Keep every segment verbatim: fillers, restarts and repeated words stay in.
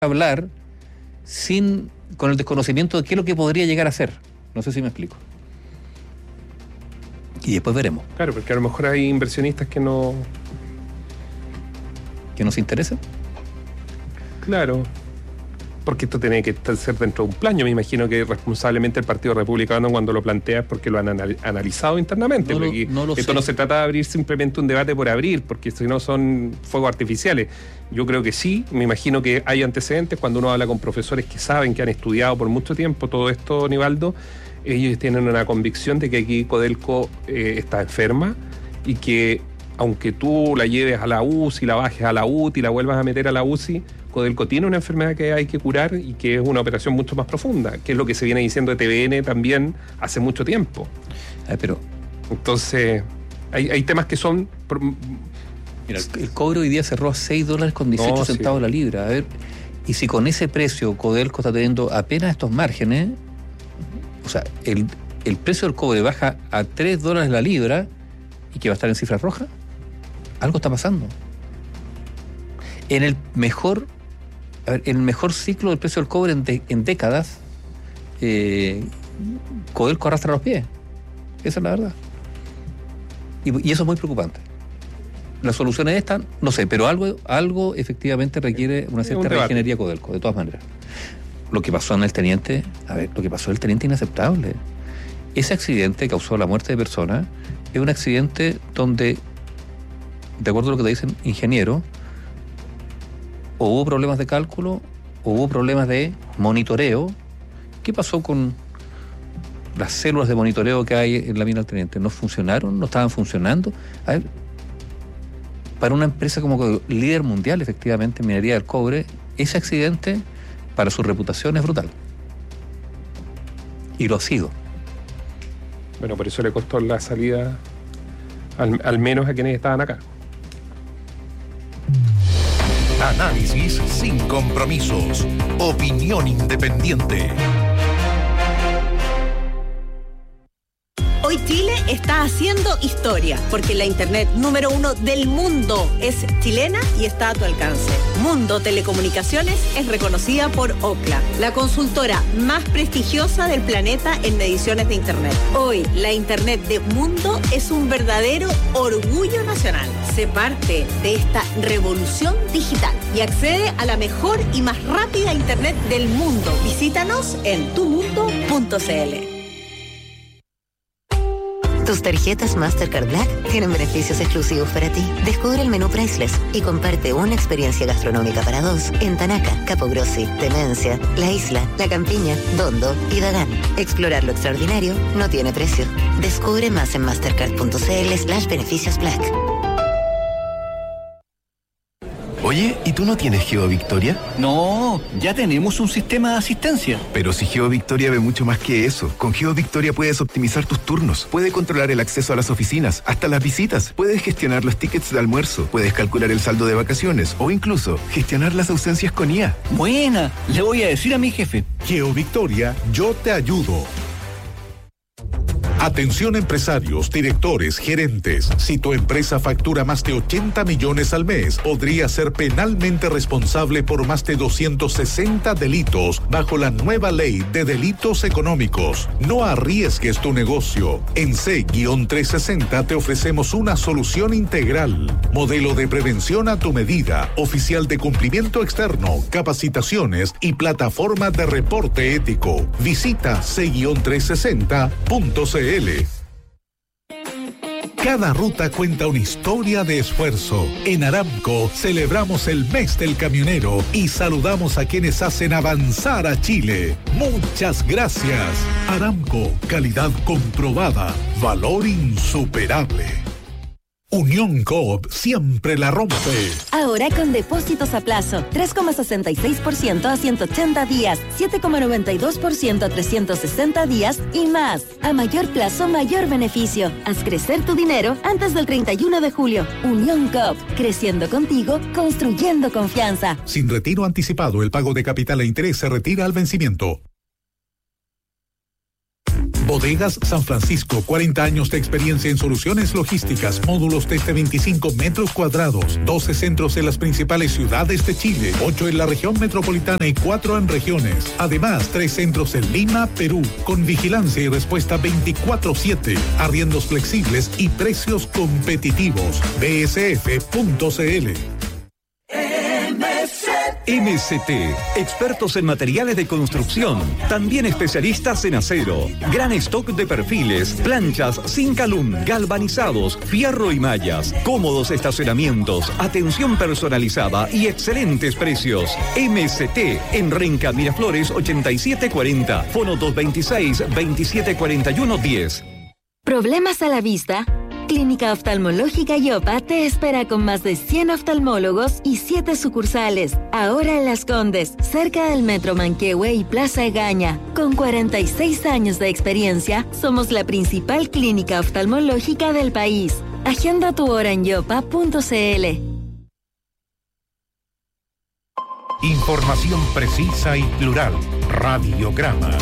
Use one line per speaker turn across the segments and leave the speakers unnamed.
hablar sin con el desconocimiento de qué es lo que podría llegar a ser. No sé si me explico. Y después veremos.
Claro, porque a lo mejor hay inversionistas que no...
¿Que nos interesen?
Claro. Porque esto tiene que ser dentro de un plan. Yo me imagino que responsablemente el Partido Republicano, cuando lo plantea, es porque lo han anal- analizado internamente.
No lo,
porque
no lo
esto
sé.
no se trata de abrir simplemente un debate por abrir, porque si no son fuegos artificiales. Yo creo que sí. Me imagino que hay antecedentes. Cuando uno habla con profesores que saben, que han estudiado por mucho tiempo todo esto, Nivaldo, ellos tienen una convicción de que aquí Codelco eh, está enferma y que aunque tú la lleves a la U C I, la bajes a la U T I, la vuelvas a meter a la U C I, Codelco tiene una enfermedad que hay que curar y que es una operación mucho más profunda, que es lo que se viene diciendo de T V N también hace mucho tiempo.
Ah, pero
Entonces, hay, hay temas que son...
mira, el, el cobre hoy día cerró a seis dólares con dieciocho
No,
centavos
sí.
la libra. A ver, y si con ese precio Codelco está teniendo apenas estos márgenes, o sea, el, el precio del cobre baja a tres dólares la libra y que va a estar en cifras rojas, algo está pasando. En el mejor, a ver, en el mejor ciclo del precio del cobre en, de, en décadas, eh, Codelco arrastra los pies. Esa es la verdad. Y, y eso es muy preocupante. La solución es esta, no sé, pero algo, algo efectivamente requiere una cierta
un debate.
reingeniería Codelco, de todas maneras. Lo que pasó en el teniente, a ver, lo que pasó en el teniente es inaceptable. Ese accidente causó la muerte de personas, es un accidente donde, de acuerdo a lo que te dicen ingenieros, o hubo problemas de cálculo, o hubo problemas de monitoreo. ¿Qué pasó con las células de monitoreo que hay en la mina del teniente? ¿No funcionaron? ¿No estaban funcionando? A ver, para una empresa como líder mundial, efectivamente, en minería del cobre, ese accidente para su reputación es brutal. Y lo ha sido.
Bueno, por eso le costó la salida, al, al menos a quienes estaban acá.
Análisis sin compromisos. Opinión independiente.
Hoy Chile está haciendo historia, porque la internet número uno del mundo es chilena y está a tu alcance. Mundo Telecomunicaciones es reconocida por Ookla, la consultora más prestigiosa del planeta en mediciones de internet. Hoy, la internet de Mundo es un verdadero orgullo nacional. Sé parte de esta revolución digital y accede a la mejor y más rápida internet del mundo. Visítanos en tu mundo punto c l.
Tus tarjetas Mastercard Black tienen beneficios exclusivos para ti. Descubre el menú Priceless y comparte una experiencia gastronómica para dos en Tanaca, Capogrossi, Demencia, La Isla, La Campiña, Dondo y Dagán. Explorar lo extraordinario no tiene precio. Descubre más en mastercard punto c l slash beneficios black.
Oye, ¿y tú no tienes GeoVictoria?
No, ya tenemos un sistema de asistencia.
Pero si GeoVictoria ve mucho más que eso. Con GeoVictoria puedes optimizar tus turnos, puedes controlar el acceso a las oficinas, hasta las visitas, puedes gestionar los tickets de almuerzo, puedes calcular el saldo de vacaciones o incluso gestionar las ausencias con I A.
Buena, le voy a decir a mi jefe.
GeoVictoria, yo te ayudo. Atención empresarios, directores, gerentes. Si tu empresa factura más de ochenta millones al mes, podría ser penalmente responsable por más de doscientos sesenta delitos bajo la nueva ley de delitos económicos. No arriesgues tu negocio. En C trescientos sesenta te ofrecemos una solución integral. Modelo de prevención a tu medida, oficial de cumplimiento externo, capacitaciones y plataforma de reporte ético. Visita C trescientos sesenta punto c l. Cada ruta cuenta una historia de esfuerzo. En Aramco celebramos el mes del camionero y saludamos a quienes hacen avanzar a Chile. Muchas gracias. Aramco, calidad comprobada, valor insuperable. Unión Coop siempre la rompe.
Ahora con depósitos a plazo, tres coma sesenta y seis por ciento a ciento ochenta días, siete coma noventa y dos por ciento a trescientos sesenta días y más. A mayor plazo, mayor beneficio. Haz crecer tu dinero antes del treinta y uno de julio. Unión Coop, creciendo contigo, construyendo confianza.
Sin retiro anticipado, el pago de capital e interés se retira al vencimiento. Bodegas San Francisco, cuarenta años de experiencia en soluciones logísticas, módulos desde veinticinco metros cuadrados, doce centros en las principales ciudades de Chile, ocho en la región metropolitana y cuatro en regiones. Además, tres centros en Lima, Perú, con vigilancia y respuesta veinticuatro siete, arriendos flexibles y precios competitivos. B S F punto C L.
M C T, expertos en materiales de construcción, también especialistas en acero, gran stock de perfiles, planchas, Zincalum, galvanizados, fierro y mallas, cómodos estacionamientos, atención personalizada y excelentes precios. M C T en Renca Miraflores ochenta y siete cuarenta, fono dos veintiséis, veintisiete cuarenta y uno diez.
¿Problemas a la vista? Clínica Oftalmológica Yopa te espera con más de cien oftalmólogos y siete sucursales. Ahora en Las Condes, cerca del Metro Manquehue y Plaza Egaña. Con cuarenta y seis años de experiencia, somos la principal clínica oftalmológica del país. Agenda tu hora en yopa punto c l.
Información precisa y plural. Radiograma.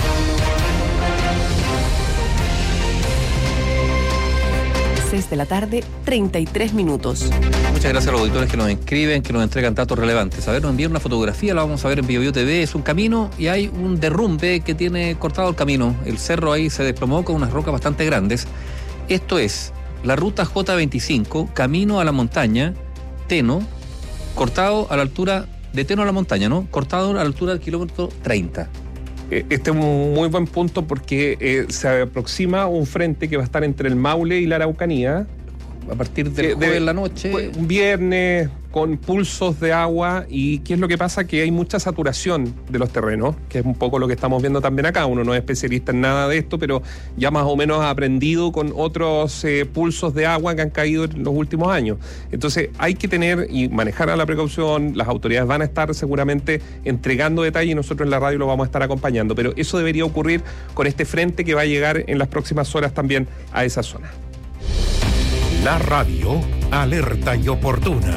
seis de la tarde, treinta y tres minutos.
Muchas gracias a los auditores que nos escriben, que nos entregan datos relevantes. A ver, nos envían una fotografía, la vamos a ver en BioBio T V. Es un camino y hay un derrumbe que tiene cortado el camino. El cerro ahí se desplomó con unas rocas bastante grandes. Esto es la ruta J veinticinco, camino a la montaña, Teno, cortado a la altura de Teno a la montaña, ¿no? Cortado a la altura del kilómetro treinta.
Este es un muy buen punto porque eh, se aproxima un frente que va a estar entre el Maule y la Araucanía.
A partir del jueves de la noche.
Un viernes con pulsos de agua. ¿Y qué es lo que pasa? Que hay mucha saturación de los terrenos, que es un poco lo que estamos viendo también acá. Uno no es especialista en nada de esto, pero ya más o menos ha aprendido con otros eh, pulsos de agua que han caído en los últimos años. Entonces hay que tener y manejar a la precaución. Las autoridades van a estar seguramente entregando detalles y nosotros en la radio lo vamos a estar acompañando. Pero eso debería ocurrir con este frente que va a llegar en las próximas horas también a esa zona.
La radio, alerta y oportuna.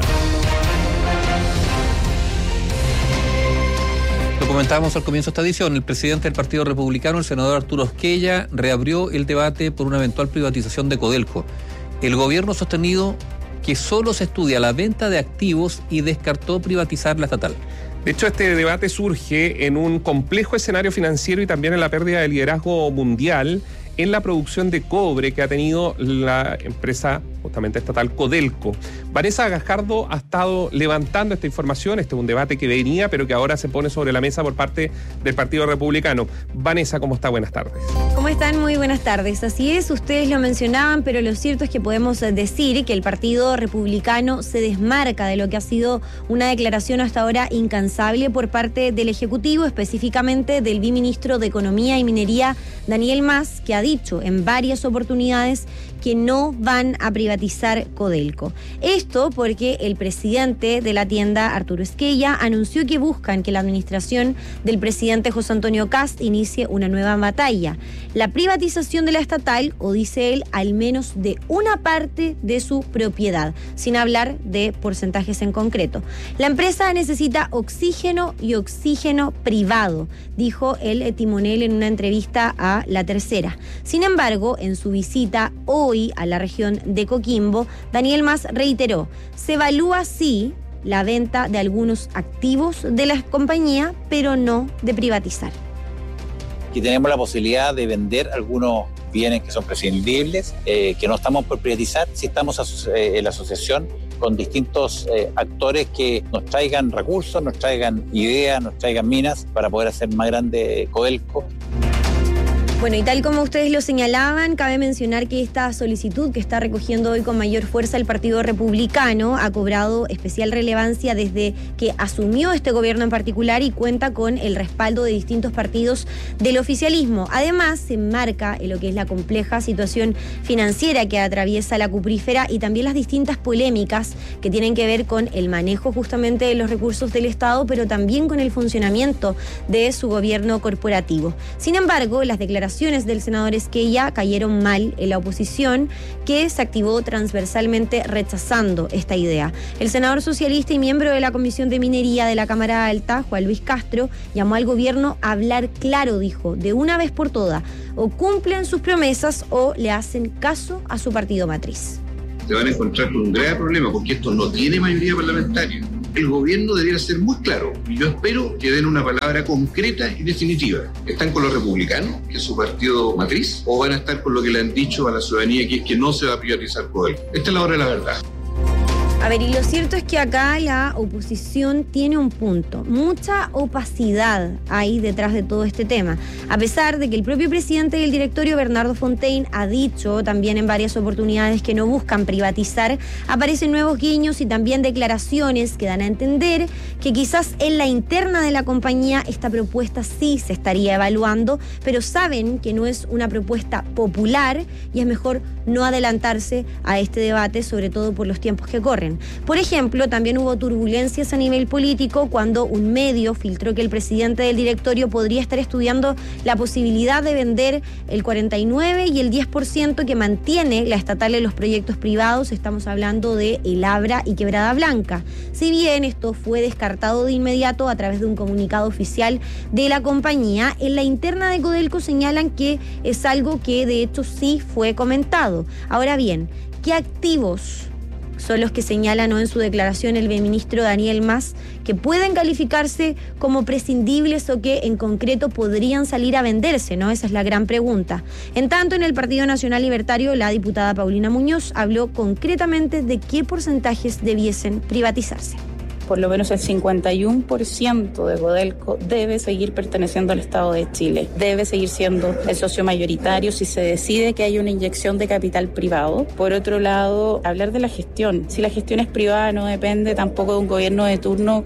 Lo comentábamos al comienzo de esta edición. El presidente del Partido Republicano, el senador Arturo Esquella, reabrió el debate por una eventual privatización de Codelco. El gobierno ha sostenido que solo se estudia la venta de activos y descartó privatizar la estatal.
De hecho, este debate surge en un complejo escenario financiero y también en la pérdida de liderazgo mundial en la producción de cobre que ha tenido la empresa justamente estatal Codelco. Vanessa Gajardo ha estado levantando esta información. Este es un debate que venía, pero que ahora se pone sobre la mesa por parte del Partido Republicano. Vanessa, ¿cómo está? Buenas tardes.
¿Cómo están? Muy buenas tardes. Así es, ustedes lo mencionaban, pero lo cierto es que podemos decir que el Partido Republicano se desmarca de lo que ha sido una declaración hasta ahora incansable por parte del Ejecutivo, específicamente del viceministro de Economía y Minería, Daniel Mas, que ha dicho en varias oportunidades que no van a privatizar Codelco. Esto porque el presidente de la tienda, Arturo Esquella, anunció que buscan que la administración del presidente José Antonio Kast inicie una nueva batalla. La privatización de la estatal, o dice él, al menos de una parte de su propiedad, sin hablar de porcentajes en concreto. La empresa necesita oxígeno y oxígeno privado, dijo el timonel en una entrevista a La Tercera. Sin embargo, en su visita hoy a la región de Coquimbo, Daniel Mas reiteró, se evalúa sí la venta de algunos activos de la compañía, pero no de privatizar.
Aquí tenemos la posibilidad de vender algunos bienes que son prescindibles, eh, que no estamos por privatizar, si estamos aso- eh, en la asociación con distintos eh, actores que nos traigan recursos, nos traigan ideas, nos traigan minas para poder hacer más grande Codelco.
Bueno, y tal como ustedes lo señalaban, cabe mencionar que esta solicitud que está recogiendo hoy con mayor fuerza el Partido Republicano ha cobrado especial relevancia desde que asumió este gobierno en particular y cuenta con el respaldo de distintos partidos del oficialismo. Además, se enmarca en lo que es la compleja situación financiera que atraviesa la cuprífera y también las distintas polémicas que tienen que ver con el manejo justamente de los recursos del Estado, pero también con el funcionamiento de su gobierno corporativo. Sin embargo, las declaraciones declaraciones del senador Esquella cayeron mal en la oposición, que se activó transversalmente rechazando esta idea. El senador socialista y miembro de la Comisión de Minería de la Cámara Alta, Juan Luis Castro, llamó al gobierno a hablar claro, dijo, de una vez por todas, o cumplen sus promesas o le hacen caso a su partido matriz.
Se van a encontrar con un grave problema porque esto no tiene mayoría parlamentaria. El gobierno debiera ser muy claro y yo espero que den una palabra concreta y definitiva. ¿Están con los republicanos, que es su partido matriz, o van a estar con lo que le han dicho a la ciudadanía, que es que no se va a privatizar Codelco? Esta es la hora de la verdad.
A ver, y lo cierto es que acá la oposición tiene un punto. Mucha opacidad hay detrás de todo este tema. A pesar de que el propio presidente del directorio, Bernardo Fontaine, ha dicho también en varias oportunidades que no buscan privatizar, aparecen nuevos guiños y también declaraciones que dan a entender que quizás en la interna de la compañía esta propuesta sí se estaría evaluando, pero saben que no es una propuesta popular y es mejor no adelantarse a este debate, sobre todo por los tiempos que corren. Por ejemplo, también hubo turbulencias a nivel político cuando un medio filtró que el presidente del directorio podría estar estudiando la posibilidad de vender el cuarenta y nueve y el diez por ciento que mantiene la estatal en los proyectos privados. Estamos hablando de El Abra y Quebrada Blanca. Si bien esto fue descartado de inmediato a través de un comunicado oficial de la compañía, en la interna de Codelco señalan que es algo que de hecho sí fue comentado. Ahora bien, ¿qué activos son los que señalan ¿no? en su declaración el ministro Daniel Mas que pueden calificarse como prescindibles o que en concreto podrían salir a venderse? ¿no? Esa es la gran pregunta. En tanto, en el Partido Nacional Libertario, la diputada Paulina Muñoz habló concretamente de qué porcentajes debiesen privatizarse.
Por lo menos el cincuenta y uno por ciento de Codelco debe seguir perteneciendo al Estado de Chile, debe seguir siendo el socio mayoritario si se decide que hay una inyección de capital privado. Por otro lado, hablar de la gestión. Si la gestión es privada, no depende tampoco de un gobierno de turno.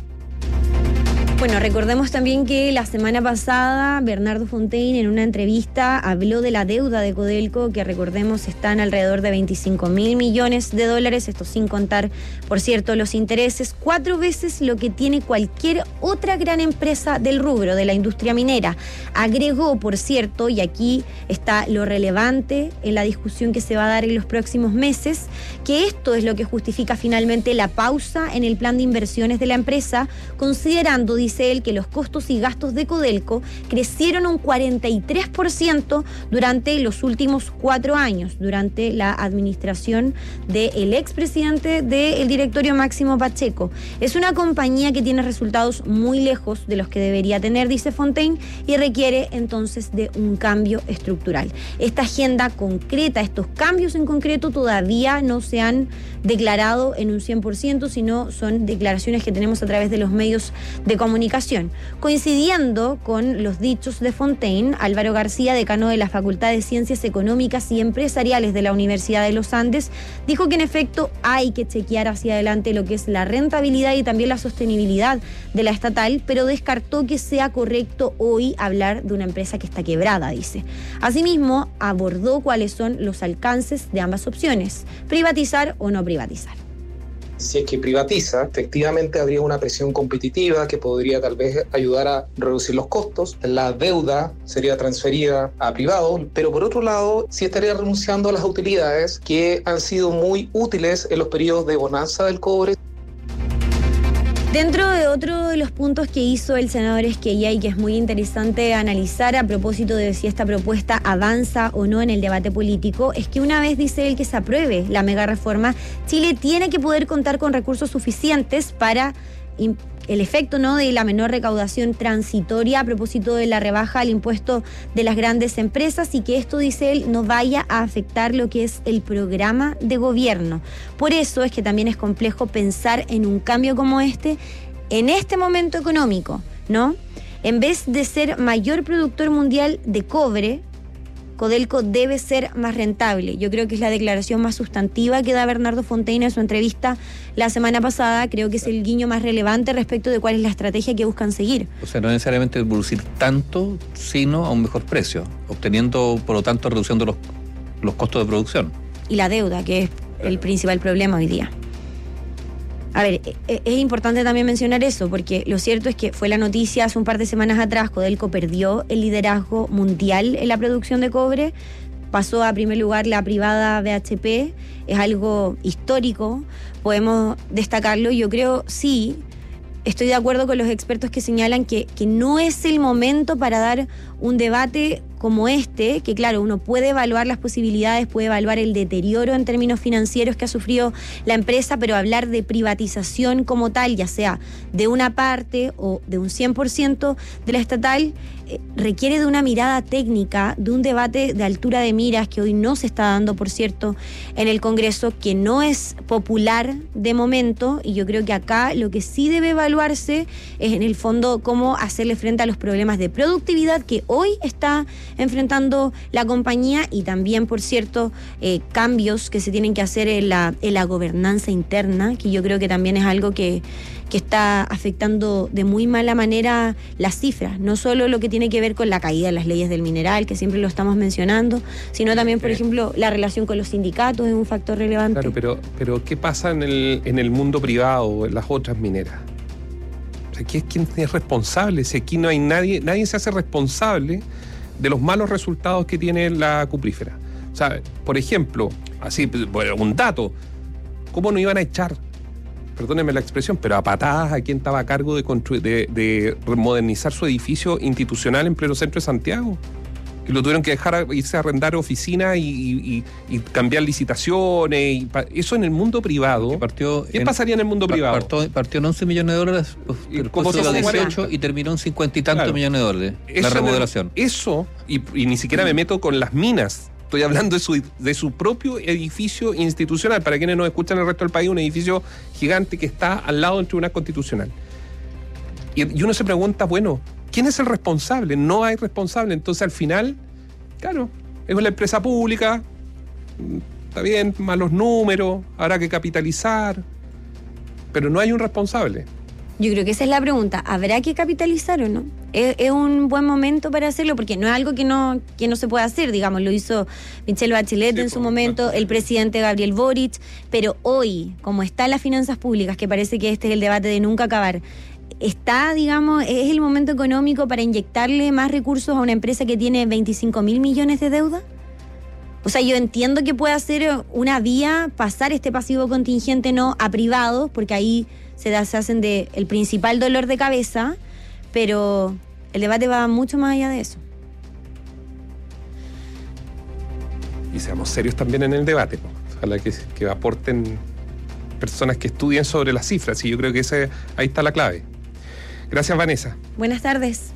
Bueno, recordemos también que la semana pasada Bernardo Fontaine en una entrevista habló de la deuda de Codelco, que recordemos están alrededor de veinticinco mil millones de dólares, esto sin contar, por cierto, los intereses, cuatro veces lo que tiene cualquier otra gran empresa del rubro de la industria minera. Agregó, por cierto, y aquí está lo relevante en la discusión que se va a dar en los próximos meses, que esto es lo que justifica finalmente la pausa en el plan de inversiones de la empresa, considerando, dice él, que los costos y gastos de Codelco crecieron un cuarenta y tres por ciento durante los últimos cuatro años, durante la administración del expresidente del directorio Máximo Pacheco. Es una compañía que tiene resultados muy lejos de los que debería tener, dice Fontaine, y requiere entonces de un cambio estructural. Esta agenda concreta, estos cambios en concreto todavía no se han declarado en un cien por ciento, sino son declaraciones que tenemos a través de los medios de comunicación. Comunicación. Coincidiendo con los dichos de Fontaine, Álvaro García, decano de la Facultad de Ciencias Económicas y Empresariales de la Universidad de los Andes, dijo que en efecto hay que chequear hacia adelante lo que es la rentabilidad y también la sostenibilidad de la estatal, pero descartó que sea correcto hoy hablar de una empresa que está quebrada, dice. Asimismo, abordó cuáles son los alcances de ambas opciones, privatizar o no privatizar.
Si es que privatiza, efectivamente habría una presión competitiva que podría tal vez ayudar a reducir los costos. La deuda sería transferida a privados, pero por otro lado, sí estaría renunciando a las utilidades que han sido muy útiles en los periodos de bonanza del cobre.
Dentro de otro de los puntos que hizo el senador Esquella y que es muy interesante analizar a propósito de si esta propuesta avanza o no en el debate político, es que una vez dice él que se apruebe la mega reforma, Chile tiene que poder contar con recursos suficientes para el efecto ¿no? de la menor recaudación transitoria a propósito de la rebaja al impuesto de las grandes empresas y que esto, dice él, no vaya a afectar lo que es el programa de gobierno. Por eso es que también es complejo pensar en un cambio como este en este momento económico, ¿no? En vez de ser mayor productor mundial de cobre, Codelco debe ser más rentable. Yo creo que es la declaración más sustantiva que da Bernardo Fontaine en su entrevista la semana pasada. Creo que es el guiño más relevante respecto de cuál es la estrategia que buscan seguir.
O sea, no necesariamente producir tanto, sino a un mejor precio, obteniendo, por lo tanto, reduciendo los, los costos de producción.
Y la deuda, que es el principal problema hoy día. A ver, es importante también mencionar eso, porque lo cierto es que fue la noticia hace un par de semanas atrás, Codelco perdió el liderazgo mundial en la producción de cobre, pasó a primer lugar la privada B H P, es algo histórico, podemos destacarlo. Yo creo, sí, estoy de acuerdo con los expertos que señalan que, que no es el momento para dar un debate como este, que claro, uno puede evaluar las posibilidades, puede evaluar el deterioro en términos financieros que ha sufrido la empresa, pero hablar de privatización como tal, ya sea de una parte o de un cien por ciento de la estatal, eh, requiere de una mirada técnica, de un debate de altura de miras que hoy no se está dando, por cierto, en el Congreso, que no es popular de momento, y yo creo que acá lo que sí debe evaluarse es en el fondo cómo hacerle frente a los problemas de productividad que hoy está enfrentando la compañía y también, por cierto, eh, cambios que se tienen que hacer en la, en la gobernanza interna, que yo creo que también es algo que, que está afectando de muy mala manera las cifras, no solo lo que tiene que ver con la caída de las leyes del mineral, que siempre lo estamos mencionando, sino también, por ejemplo, la relación con los sindicatos es un factor relevante.
Claro, pero, pero ¿qué pasa en el, en el mundo privado, en las otras mineras? O sea, ¿quién, quién es responsable? Si aquí no hay nadie, nadie se hace responsable de los malos resultados que tiene la cuprífera. O sea, por ejemplo, así, bueno, un dato, ¿cómo no iban a echar, perdónenme la expresión, pero a patadas a quien estaba a cargo de, construir, de, de modernizar su edificio institucional en pleno centro de Santiago? Que lo tuvieron que dejar irse a arrendar oficinas y, y, y cambiar licitaciones. Y pa, eso en el mundo privado.
Partió
¿Qué
en,
pasaría en el mundo privado?
Partió, partió en once millones de dólares, después se iba a dieciocho y terminó en cincuenta y tantos claro. millones de dólares. Eso la remodelación.
El, eso, y, y ni siquiera me meto con las minas. Estoy hablando de su, de su propio edificio institucional. Para quienes nos escuchan en el resto del país, un edificio gigante que está al lado del Tribunal Constitucional. Y, y uno se pregunta, bueno, ¿quién es el responsable? No hay responsable. Entonces, al final, claro, es una empresa pública, está bien, malos números, habrá que capitalizar, pero no hay un responsable.
Yo creo que esa es la pregunta. ¿Habrá que capitalizar o no? ¿Es, es un buen momento para hacerlo? Porque no es algo que no, que no se pueda hacer, digamos. Lo hizo Michelle Bachelet sí, en su momento, claro. El presidente Gabriel Boric, pero hoy, como están las finanzas públicas, que parece que este es el debate de nunca acabar, está, digamos, es el momento económico para inyectarle más recursos a una empresa que tiene veinticinco mil millones de deuda. O sea, yo entiendo que puede ser una vía pasar este pasivo contingente no a privados, porque ahí se, da, se hacen de el principal dolor de cabeza, pero el debate va mucho más allá de eso.
Y seamos serios también en el debate, ¿no? Ojalá que, que aporten personas que estudien sobre las cifras, y yo creo que ese, ahí está la clave. Gracias, Vanessa.
Buenas tardes.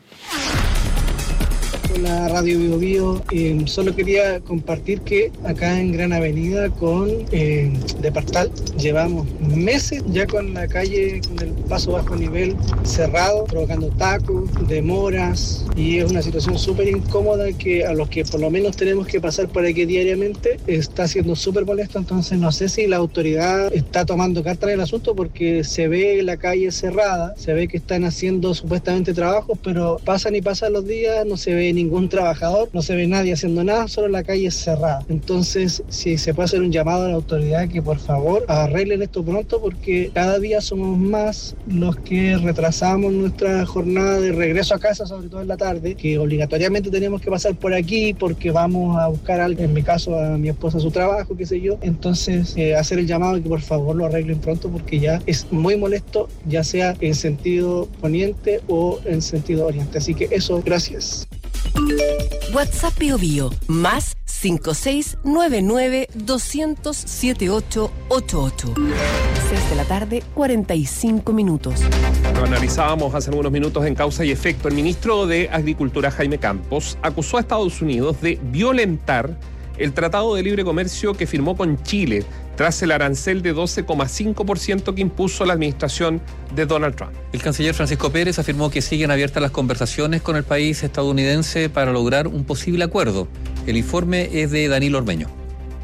Hola, Radio Bio Bio. Eh, solo quería compartir que acá en Gran Avenida con eh, Departal llevamos meses ya con la calle, con el paso bajo nivel cerrado, provocando tacos, demoras, y es una situación súper incómoda que a los que por lo menos tenemos que pasar por aquí diariamente está siendo súper molesto. Entonces no sé si la autoridad está tomando carta en el asunto, porque se ve la calle cerrada, se ve que están haciendo supuestamente trabajos, pero pasan y pasan los días, no se ve ningún trabajador, no se ve nadie haciendo nada, solo la calle cerrada. Entonces, si se puede hacer un llamado a la autoridad que por favor arreglen esto pronto, porque cada día somos más los que retrasamos nuestra jornada de regreso a casa, sobre todo en la tarde, que obligatoriamente tenemos que pasar por aquí porque vamos a buscar a alguien, en mi caso a mi esposa, su trabajo, qué sé yo. Entonces, eh, hacer el llamado y que por favor lo arreglen pronto, porque ya es muy molesto, ya sea en sentido poniente o en sentido oriente. Así que eso, gracias.
WhatsApp Bio Bio, más cinco seis nueve nueve dos cero cero siete ocho ocho ocho. seis de la tarde, cuarenta y cinco minutos.
Lo analizábamos hace algunos minutos en Causa y Efecto. El ministro de Agricultura, Jaime Campos, acusó a Estados Unidos de violentar el Tratado de Libre Comercio que firmó con Chile tras el arancel de doce coma cinco por ciento que impuso la administración de Donald Trump.
El canciller Francisco Pérez afirmó que siguen abiertas las conversaciones con el país estadounidense para lograr un posible acuerdo. El informe es de Danilo Ormeño.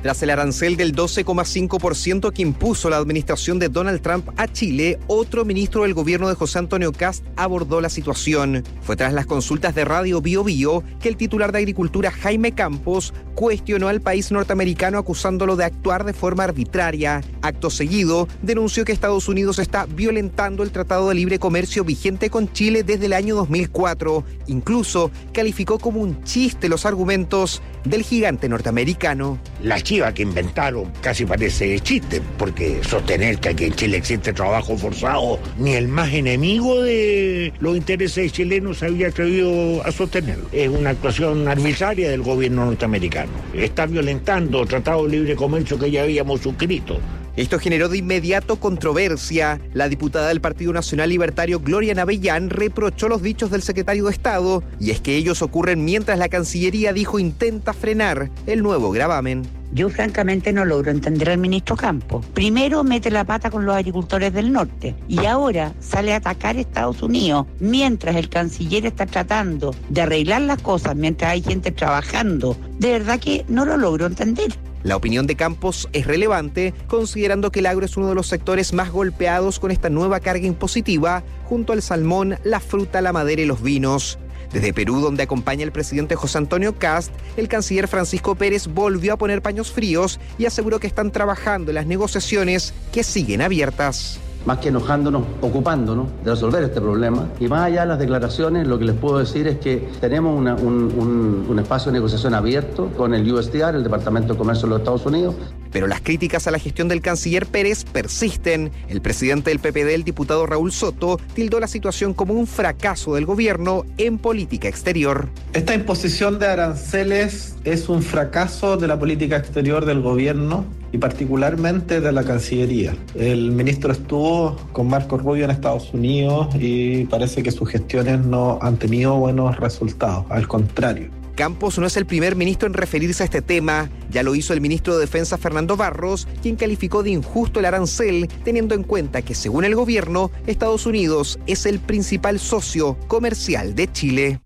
Tras el arancel del doce coma cinco por ciento que impuso la administración de Donald Trump a Chile, otro ministro del gobierno de José Antonio Kast abordó la situación. Fue tras las consultas de Radio Bio Bio que el titular de Agricultura, Jaime Campos, cuestionó al país norteamericano acusándolo de actuar de forma arbitraria. Acto seguido, denunció que Estados Unidos está violentando el Tratado de Libre Comercio vigente con Chile desde el año dos mil cuatro. Incluso calificó como un chiste los argumentos del gigante norteamericano.
La chiva que inventaron casi parece chiste, porque sostener que aquí en Chile existe trabajo forzado, ni el más enemigo de los intereses chilenos se había atrevido a sostenerlo. Es una actuación arbitraria del gobierno norteamericano. Está violentando el Tratado de Libre Comercio que ya habíamos suscrito.
Esto generó de inmediato controversia. La diputada del Partido Nacional Libertario, Gloria Navellán, reprochó los dichos del secretario de Estado, y es que ellos ocurren mientras la Cancillería dijo intenta frenar el nuevo gravamen.
Yo francamente no logro entender al ministro Campos. Primero mete la pata con los agricultores del norte y ahora sale a atacar a Estados Unidos mientras el canciller está tratando de arreglar las cosas, mientras hay gente trabajando. De verdad que no lo logro entender.
La opinión de Campos es relevante, considerando que el agro es uno de los sectores más golpeados con esta nueva carga impositiva, junto al salmón, la fruta, la madera y los vinos. Desde Perú, donde acompaña el presidente José Antonio Kast, el canciller Francisco Pérez volvió a poner paños fríos y aseguró que están trabajando en las negociaciones que siguen abiertas.
Más que enojándonos, ocupándonos de resolver este problema. Y más allá de las declaraciones, lo que les puedo decir es que tenemos una, un, un, un espacio de negociación abierto con el U S T R, el Departamento de Comercio de los Estados Unidos.
Pero las críticas a la gestión del canciller Pérez persisten. El presidente del P P D, el diputado Raúl Soto, tildó la situación como un fracaso del gobierno en política exterior.
Esta imposición de aranceles es un fracaso de la política exterior del gobierno y particularmente de la Cancillería. El ministro estuvo con Marco Rubio en Estados Unidos y parece que sus gestiones no han tenido buenos resultados, al contrario.
Campos no es el primer ministro en referirse a este tema. Ya lo hizo el ministro de Defensa Fernando Barros, quien calificó de injusto el arancel, teniendo en cuenta que, según el gobierno, Estados Unidos es el principal socio comercial de Chile.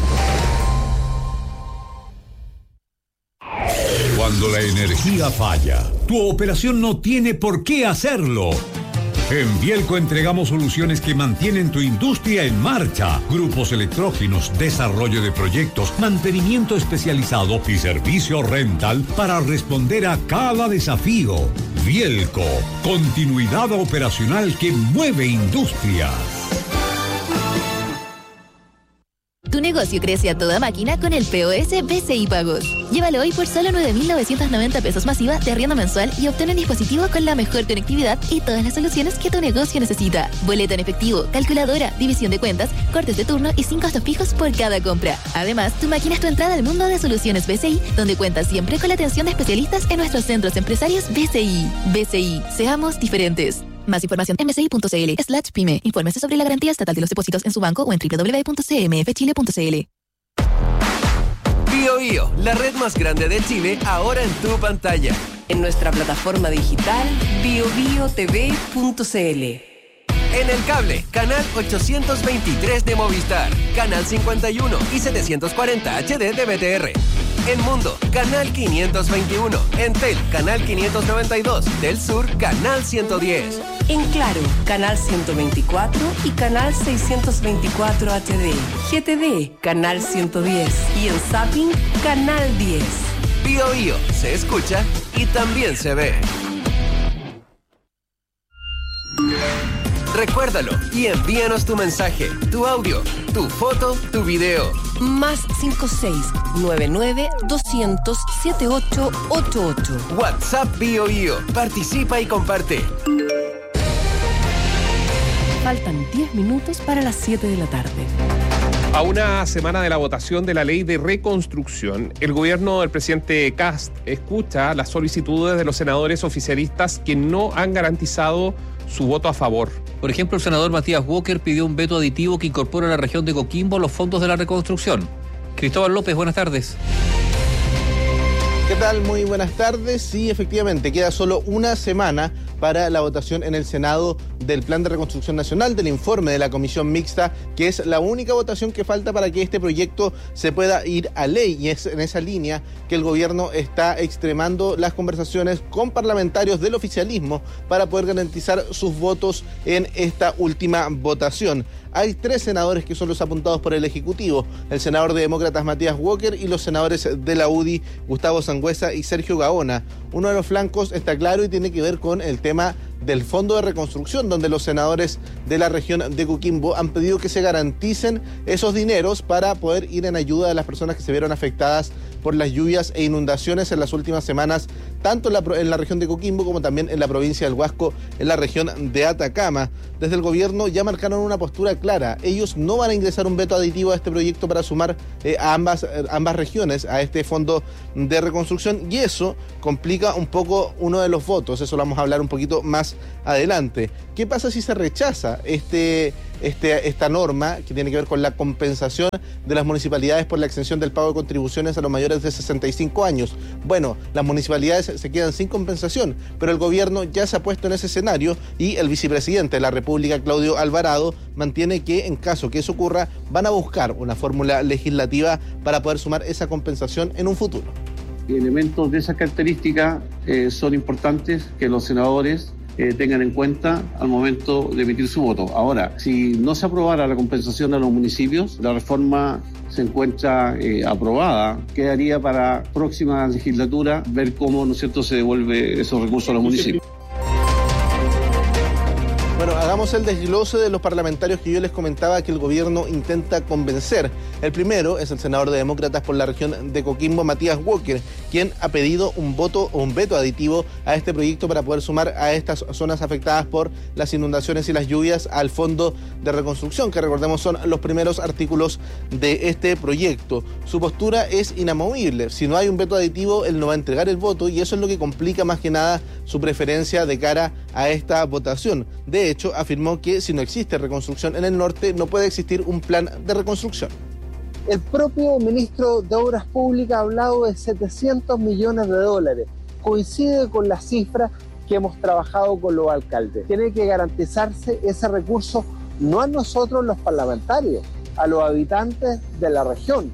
Cuando la energía falla, tu operación no tiene por qué hacerlo. En Bielco entregamos soluciones que mantienen tu industria en marcha. Grupos electrógenos, desarrollo de proyectos, mantenimiento especializado y servicio rental para responder a cada desafío. Bielco, continuidad operacional que mueve industrias.
Tu negocio crece a toda máquina con el P O S B C I Pagos. Llévalo hoy por solo nueve mil novecientos noventa pesos masiva de arriendo mensual y obtén un dispositivo con la mejor conectividad y todas las soluciones que tu negocio necesita. Boleto en efectivo, calculadora, división de cuentas, cortes de turno y sin costos fijos por cada compra. Además, tu máquina es tu entrada al mundo de soluciones B C I, donde cuentas siempre con la atención de especialistas en nuestros centros empresarios B C I. B C I, seamos diferentes. Más información en bci.cl slash pyme. Infórmese sobre la garantía estatal de los depósitos en su banco o en doble u doble u doble u punto c m f chile punto c l.
Bio Bio, la red más grande de Chile, ahora en tu pantalla.
En nuestra plataforma digital bio bio t v punto c l.
En el cable, canal ochocientos veintitrés de Movistar, canal cincuenta y uno y setecientos cuarenta H D de B T R. En Mundo, canal quinientos veintiuno. En Tel, canal quinientos noventa y dos. Del Sur, canal ciento diez.
En Claro, canal ciento veinticuatro y canal seiscientos veinticuatro H D. G T D, canal ciento diez. Y en Zapping, canal diez.
Bio Bio, se escucha y también se ve. Recuérdalo y envíanos tu mensaje, tu audio, tu foto, tu video.
Más cinco seis nueve nueve dos cero cero siete ocho ocho ocho.
WhatsApp Bio Bio. Participa y comparte.
Faltan diez minutos para las siete de la tarde.
A una semana de la votación de la ley de reconstrucción, el gobierno del presidente Kast escucha las solicitudes de los senadores oficialistas que no han garantizado su voto a favor.
Por ejemplo, el senador Matías Walker pidió un veto aditivo que incorpore a la región de Coquimbo los fondos de la reconstrucción. Cristóbal López, buenas tardes.
¿Qué tal? Muy buenas tardes. Sí, efectivamente, queda solo una semana para la votación en el Senado del Plan de Reconstrucción Nacional, del informe de la Comisión Mixta, que es la única votación que falta para que este proyecto se pueda ir a ley. Y es en esa línea que el gobierno está extremando las conversaciones con parlamentarios del oficialismo para poder garantizar sus votos en esta última votación. Hay tres senadores que son los apuntados por el Ejecutivo, el senador de Demócratas Matías Walker y los senadores de la U D I, Gustavo Sangüesa y Sergio Gaona. Uno de los flancos está claro y tiene que ver con el tema del Fondo de Reconstrucción, donde los senadores de la región de Coquimbo han pedido que se garanticen esos dineros para poder ir en ayuda de las personas que se vieron afectadas por las lluvias e inundaciones en las últimas semanas, tanto en la, en la región de Coquimbo como también en la provincia del Huasco, en la región de Atacama. Desde el gobierno ya marcaron una postura clara. Ellos no van a ingresar un veto aditivo a este proyecto para sumar eh, a ambas, eh, ambas regiones a este Fondo de Reconstrucción, y eso complica un poco uno de los votos. Eso lo vamos a hablar un poquito más adelante. ¿Qué pasa si se rechaza este, este, esta norma que tiene que ver con la compensación de las municipalidades por la exención del pago de contribuciones a los mayores de sesenta y cinco años? Bueno, las municipalidades se quedan sin compensación, pero el gobierno ya se ha puesto en ese escenario y el vicepresidente de la República, Claudio Alvarado, mantiene que en caso que eso ocurra van a buscar una fórmula legislativa para poder sumar esa compensación en un futuro.
Elementos de esas características eh, son importantes que los senadores eh, tengan en cuenta al momento de emitir su voto. Ahora, si no se aprobara la compensación a los municipios, la reforma se encuentra eh, aprobada, quedaría para próxima legislatura ver cómo, ¿no es cierto?, se devuelve esos recursos a los municipios.
Bueno, hagamos el desglose de los parlamentarios que yo les comentaba que el gobierno intenta convencer. El primero es el senador de Demócratas por la región de Coquimbo, Matías Walker, quien ha pedido un voto o un veto aditivo a este proyecto para poder sumar a estas zonas afectadas por las inundaciones y las lluvias al Fondo de Reconstrucción, que recordemos son los primeros artículos de este proyecto. Su postura es inamovible. Si no hay un veto aditivo, él no va a entregar el voto, y eso es lo que complica más que nada su preferencia de cara a esta votación. De hecho, afirmó que si no existe reconstrucción en el norte, no puede existir un plan de reconstrucción.
El propio ministro de Obras Públicas ha hablado de setecientos millones de dólares. Coincide con la cifra que hemos trabajado con los alcaldes. Tiene que garantizarse ese recurso no a nosotros los parlamentarios, a los habitantes de la región.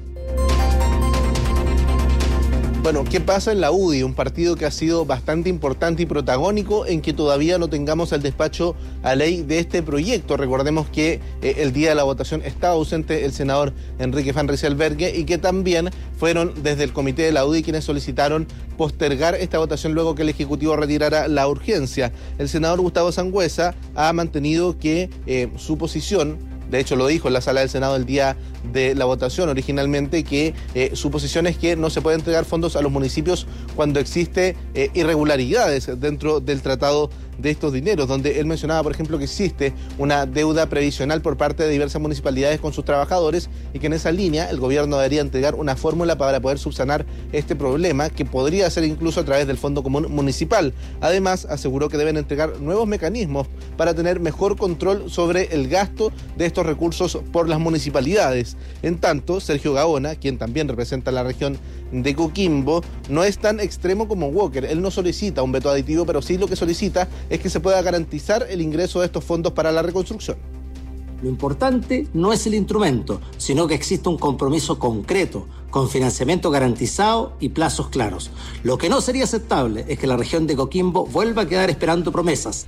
Bueno, ¿qué pasa en la U D I? Un partido que ha sido bastante importante y protagónico en que todavía no tengamos el despacho a ley de este proyecto. Recordemos que eh, el día de la votación estaba ausente el senador Enrique Van Rysselberghe y que también fueron desde el comité de la U D I quienes solicitaron postergar esta votación luego que el Ejecutivo retirara la urgencia. El senador Gustavo Sangüesa ha mantenido que eh, su posición, de hecho lo dijo en la sala del Senado el día de la votación originalmente, que eh, su posición es que no se puede entregar fondos a los municipios cuando existe eh, irregularidades dentro del tratado de estos dineros, donde él mencionaba, por ejemplo, que existe una deuda previsional por parte de diversas municipalidades con sus trabajadores y que en esa línea el gobierno debería entregar una fórmula para poder subsanar este problema, que podría ser incluso a través del Fondo Común Municipal. Además, aseguró que deben entregar nuevos mecanismos para tener mejor control sobre el gasto de estos recursos por las municipalidades. En tanto, Sergio Gaona, quien también representa la región de Coquimbo, no es tan extremo como Walker. Él no solicita un veto aditivo, pero sí lo que solicita es que se pueda garantizar el ingreso de estos fondos para la reconstrucción.
Lo importante no es el instrumento, sino que exista un compromiso concreto, con financiamiento garantizado y plazos claros. Lo que no sería aceptable es que la región de Coquimbo vuelva a quedar esperando promesas.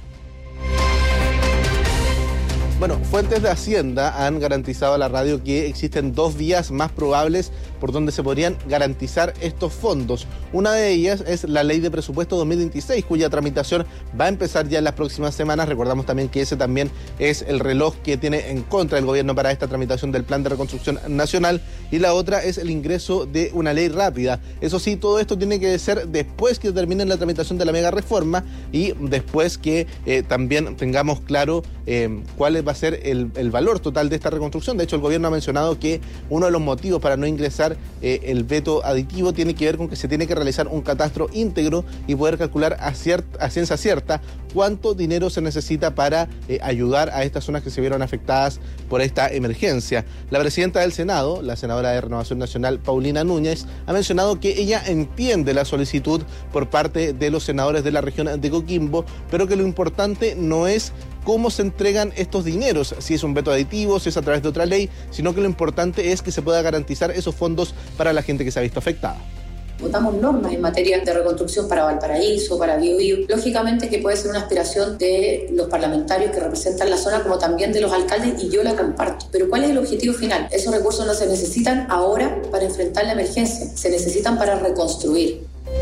Bueno, fuentes de Hacienda han garantizado a la radio que existen dos vías más probables por donde se podrían garantizar estos fondos. Una de ellas es la Ley de Presupuesto dos mil veintiséis, cuya tramitación va a empezar ya en las próximas semanas. Recordamos también que ese también es el reloj que tiene en contra el gobierno para esta tramitación del Plan de Reconstrucción Nacional. Y la otra es el ingreso de una ley rápida. Eso sí, todo esto tiene que ser después que termine la tramitación de la mega reforma y después que eh, también tengamos claro eh, cuál es va a ser el, el valor total de esta reconstrucción. De hecho, el gobierno ha mencionado que uno de los motivos para no ingresar eh, el veto aditivo tiene que ver con que se tiene que realizar un catastro íntegro y poder calcular a, ciert, a ciencia cierta cuánto dinero se necesita para eh, ayudar a estas zonas que se vieron afectadas por esta emergencia. La presidenta del Senado, la senadora de Renovación Nacional, Paulina Núñez, ha mencionado que ella entiende la solicitud por parte de los senadores de la región de Coquimbo, pero que lo importante no es cómo se entregan estos dineros, si es un veto aditivo, si es a través de otra ley, sino que lo importante es que se pueda garantizar esos fondos para la gente que se ha visto afectada.
Votamos normas en materia de reconstrucción para Valparaíso, para Biobío. Lógicamente que puede ser una aspiración de los parlamentarios que representan la zona, como también de los alcaldes, y yo la comparto. Pero ¿cuál es el objetivo final? Esos recursos no se necesitan ahora para enfrentar la emergencia, se necesitan para reconstruir.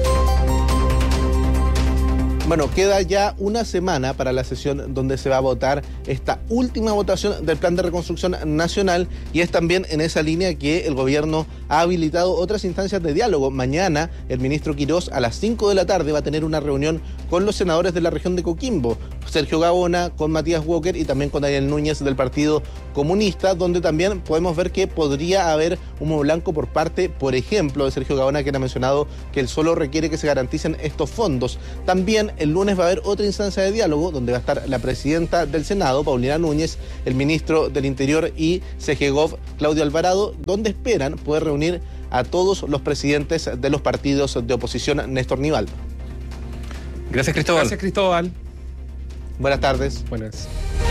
Bueno, queda ya una semana para la sesión donde se va a votar esta última votación del Plan de Reconstrucción Nacional, y es también en esa línea que el gobierno ha habilitado otras instancias de diálogo. Mañana el ministro Quirós a las cinco de la tarde va a tener una reunión con los senadores de la región de Coquimbo, Sergio Gaona, con Matías Walker y también con Daniel Núñez del Partido Comunista, donde también podemos ver que podría haber humo blanco por parte, por ejemplo, de Sergio Gaona, quien ha mencionado que él solo requiere que se garanticen estos fondos. También el lunes va a haber otra instancia de diálogo donde va a estar la presidenta del Senado, Paulina Núñez, el ministro del Interior y CEGEGOV, Claudio Alvarado, donde esperan poder reunir a todos los presidentes de los partidos de oposición. Néstor Nivaldo.
Gracias, Cristóbal.
Gracias, Cristóbal.
Buenas tardes.
Buenas.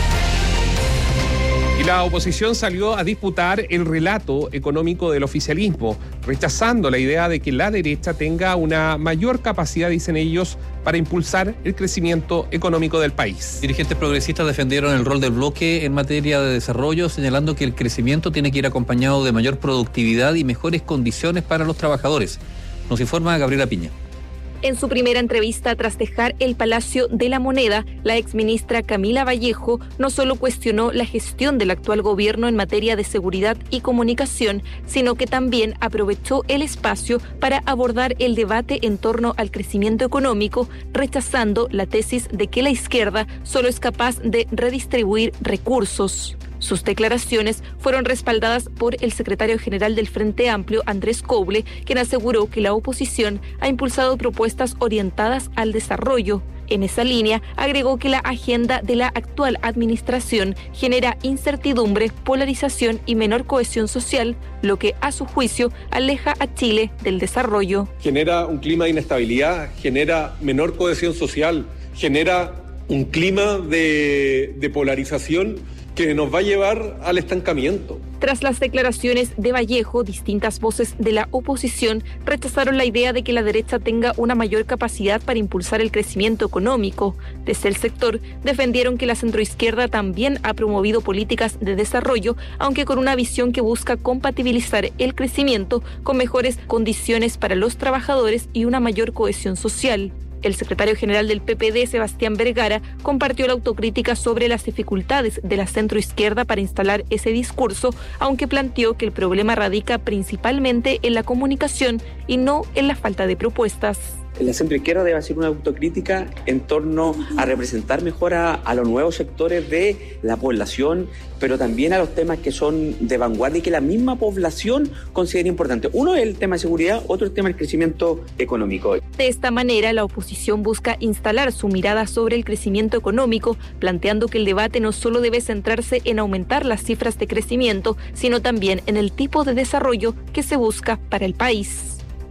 Y la oposición salió a disputar el relato económico del oficialismo, rechazando la idea de que la derecha tenga una mayor capacidad, dicen ellos, para impulsar el crecimiento económico del país.
Dirigentes progresistas defendieron el rol del bloque en materia de desarrollo, señalando que el crecimiento tiene que ir acompañado de mayor productividad y mejores condiciones para los trabajadores. Nos informa Gabriela Piña.
En su primera entrevista tras dejar el Palacio de la Moneda, la exministra Camila Vallejo no solo cuestionó la gestión del actual gobierno en materia de seguridad y comunicación, sino que también aprovechó el espacio para abordar el debate en torno al crecimiento económico, rechazando la tesis de que la izquierda solo es capaz de redistribuir recursos. Sus declaraciones fueron respaldadas por el secretario general del Frente Amplio, Andrés Coble, quien aseguró que la oposición ha impulsado propuestas orientadas al desarrollo. En esa línea, agregó que la agenda de la actual administración genera incertidumbre, polarización y menor cohesión social, lo que, a su juicio, aleja a Chile del desarrollo.
Genera un clima de inestabilidad, genera menor cohesión social, genera un clima de, de polarización que nos va a llevar al estancamiento.
Tras las declaraciones de Vallejo, distintas voces de la oposición rechazaron la idea de que la derecha tenga una mayor capacidad para impulsar el crecimiento económico. Desde el sector defendieron que la centroizquierda también ha promovido políticas de desarrollo, aunque con una visión que busca compatibilizar el crecimiento con mejores condiciones para los trabajadores y una mayor cohesión social. El secretario general del P P D, Sebastián Vergara, compartió la autocrítica sobre las dificultades de la centroizquierda para instalar ese discurso, aunque planteó que el problema radica principalmente en la comunicación y no en la falta de propuestas.
La centroizquierda debe hacer una autocrítica en torno a representar mejor a, a los nuevos sectores de la población, pero también a los temas que son de vanguardia y que la misma población considera importante. Uno es el tema de seguridad, otro es el tema del crecimiento económico.
De esta manera, la oposición busca instalar su mirada sobre el crecimiento económico, planteando que el debate no solo debe centrarse en aumentar las cifras de crecimiento, sino también en el tipo de desarrollo que se busca para el país.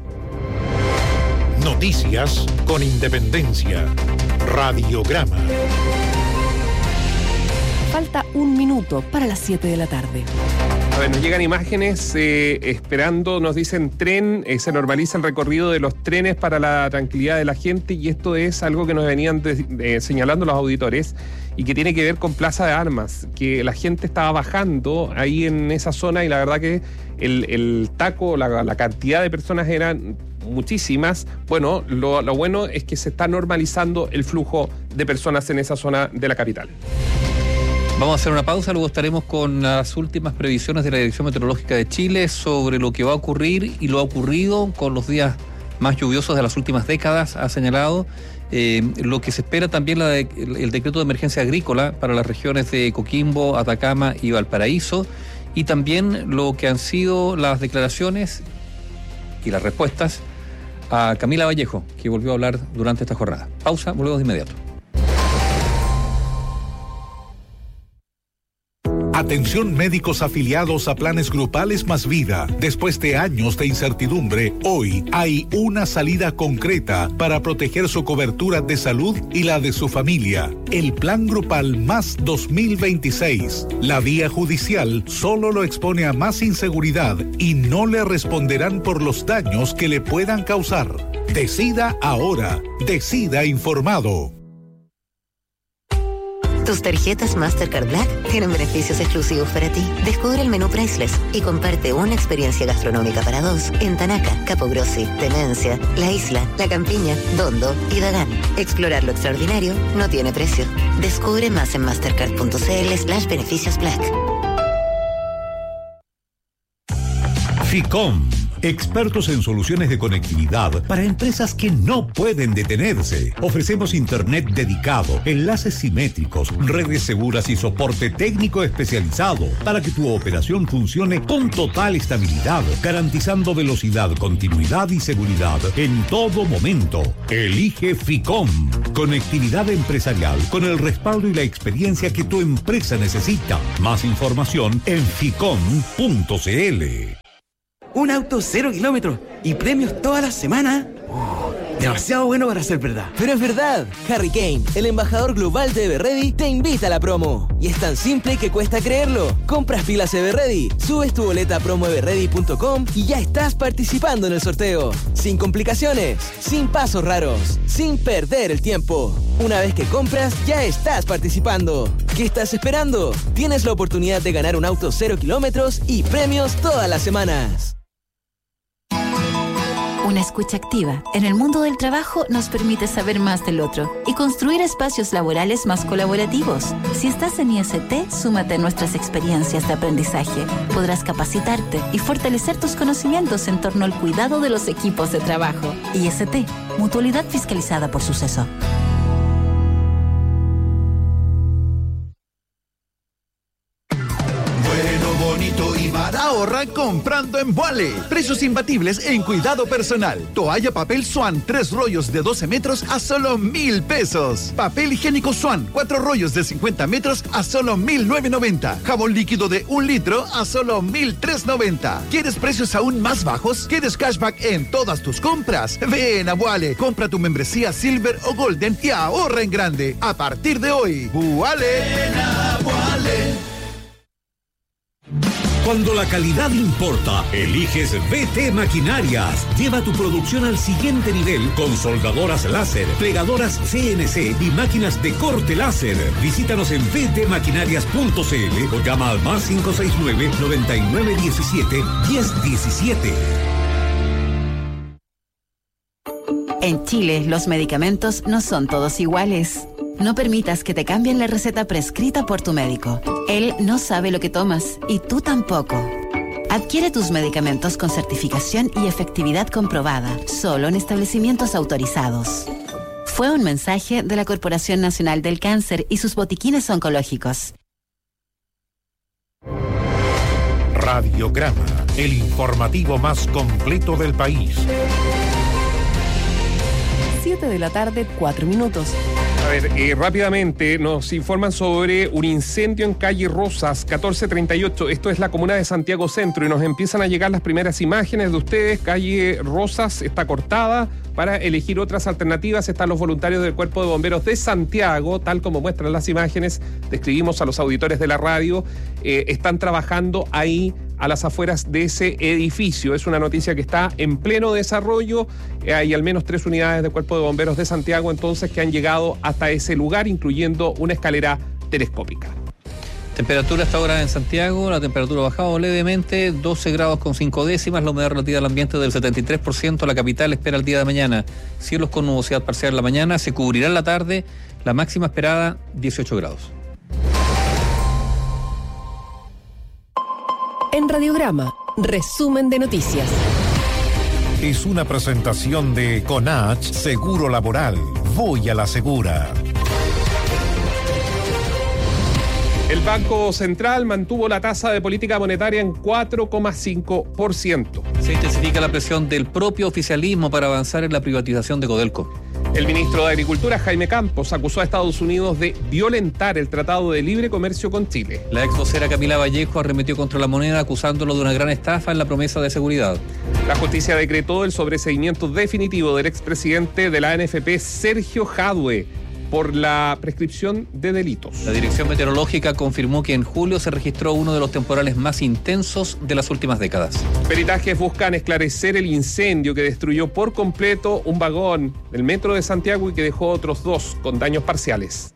Noticias con independencia. Radiograma.
Falta un minuto para las siete de la tarde.
A ver, nos llegan imágenes eh, esperando, nos dicen tren, eh, se normaliza el recorrido de los trenes para la tranquilidad de la gente, y esto es algo que nos venían de, de, señalando los auditores y que tiene que ver con Plaza de Armas, que la gente estaba bajando ahí en esa zona y la verdad que el, el taco, la, la cantidad de personas eran muchísimas. Bueno, lo, lo bueno es que se está normalizando el flujo de personas en esa zona de la capital.
Vamos a hacer una pausa, luego estaremos con las últimas previsiones de la Dirección Meteorológica de Chile sobre lo que va a ocurrir y lo ha ocurrido con los días más lluviosos de las últimas décadas, ha señalado. Eh, lo que se espera también la de, el, el decreto de emergencia agrícola para las regiones de Coquimbo, Atacama y Valparaíso, y también lo que han sido las declaraciones y las respuestas a Camila Vallejo, que volvió a hablar durante esta jornada. Pausa, volvemos de inmediato.
Atención médicos afiliados a planes grupales Más Vida. Después de años de incertidumbre, hoy hay una salida concreta para proteger su cobertura de salud y la de su familia. El Plan Grupal Más dos mil veintiséis. La vía judicial solo lo expone a más inseguridad y no le responderán por los daños que le puedan causar. Decida ahora. Decida informado.
Tus tarjetas Mastercard Black tienen beneficios exclusivos para ti. Descubre el menú Priceless y comparte una experiencia gastronómica para dos en Tanaka, Capogrossi, Tenencia, La Isla, La Campiña, Dondo y Dagán. Explorar lo extraordinario no tiene precio. Descubre más en mastercard.cl slash beneficios Black.
Ficom, expertos en soluciones de conectividad para empresas que no pueden detenerse. Ofrecemos internet dedicado, enlaces simétricos, redes seguras y soporte técnico especializado para que tu operación funcione con total estabilidad, garantizando velocidad, continuidad y seguridad en todo momento. Elige Ficom, conectividad empresarial con el respaldo y la experiencia que tu empresa necesita. Más información en ficom punto cl.
Un auto cero kilómetros y premios toda la semana. Oh, demasiado bueno para ser verdad.
Pero es verdad. Harry Kane, el embajador global de Everready, te invita a la promo. Y es tan simple que cuesta creerlo. Compras pilas Everready, subes tu boleta a promo everready punto com y ya estás participando en el sorteo. Sin complicaciones, sin pasos raros, sin perder el tiempo. Una vez que compras, ya estás participando. ¿Qué estás esperando? Tienes la oportunidad de ganar un auto cero kilómetros y premios todas las semanas.
Una escucha activa en el mundo del trabajo nos permite saber más del otro y construir espacios laborales más colaborativos. Si estás en I S T, súmate a nuestras experiencias de aprendizaje. Podrás capacitarte y fortalecer tus conocimientos en torno al cuidado de los equipos de trabajo. I S T, mutualidad fiscalizada por Suceso.
Ahorra comprando en Vuale. Precios imbatibles en cuidado personal. Toalla papel Swan, tres rollos de doce metros a solo mil pesos. Papel higiénico Swan, cuatro rollos de cincuenta metros a solo mil novecientos noventa. Jabón líquido de un litro a solo mil trescientos noventa. ¿Quieres precios aún más bajos? ¿Quieres cashback en todas tus compras? Ven a Vuale, compra tu membresía Silver o Golden y ahorra en grande. A partir de hoy, Vuale. Ven a Vuale.
Cuando la calidad importa, eliges B T Maquinarias. Lleva tu producción al siguiente nivel con soldadoras láser, plegadoras C N C y máquinas de corte láser. Visítanos en b t maquinarias punto c l o llama al más cinco seis nueve, noventa y nueve diecisiete, diez diecisiete.
En Chile, los medicamentos no son todos iguales. No permitas que te cambien la receta prescrita por tu médico. Él no sabe lo que tomas y tú tampoco. Adquiere tus medicamentos con certificación y efectividad comprobada, solo en establecimientos autorizados. Fue un mensaje de la Corporación Nacional del Cáncer y sus botiquines oncológicos.
Radiograma, el informativo más completo del país.
siete de la tarde, cuatro minutos.
A ver, eh, rápidamente nos informan sobre un incendio en calle Rosas, catorce treinta y ocho. Esto es la comuna de Santiago Centro y nos empiezan a llegar las primeras imágenes de ustedes. Calle Rosas está cortada. Para elegir otras alternativas están los voluntarios del Cuerpo de Bomberos de Santiago, tal como muestran las imágenes. Describimos a los auditores de la radio. Eh, están trabajando ahí a las afueras de ese edificio. Es una noticia que está en pleno desarrollo. Eh, hay al menos tres unidades del Cuerpo de Bomberos de Santiago entonces que han llegado hasta ese lugar, incluyendo una escalera telescópica.
Temperatura hasta ahora en Santiago, la temperatura ha bajado levemente, doce grados con cinco décimas, la humedad relativa del ambiente del setenta y tres por ciento, la capital espera el día de mañana, cielos con nubosidad parcial en la mañana, se cubrirá en la tarde, la máxima esperada dieciocho grados.
En Radiograma, resumen de noticias.
Es una presentación de Conach Seguro Laboral. Voy a la segura.
El Banco Central mantuvo la tasa de política monetaria en cuatro coma cinco por ciento.
Se intensifica la presión del propio oficialismo para avanzar en la privatización de Codelco.
El ministro de Agricultura, Jaime Campos, acusó a Estados Unidos de violentar el Tratado de Libre Comercio con Chile.
La ex vocera Camila Vallejo arremetió contra la moneda acusándolo de una gran estafa en la promesa de seguridad.
La justicia decretó el sobreseimiento definitivo del expresidente de la A N F P, Sergio Jadue, por la prescripción de delitos.
La Dirección Meteorológica confirmó que en julio se registró uno de los temporales más intensos de las últimas décadas.
Peritajes buscan esclarecer el incendio que destruyó por completo un vagón del metro de Santiago y que dejó otros dos con daños parciales.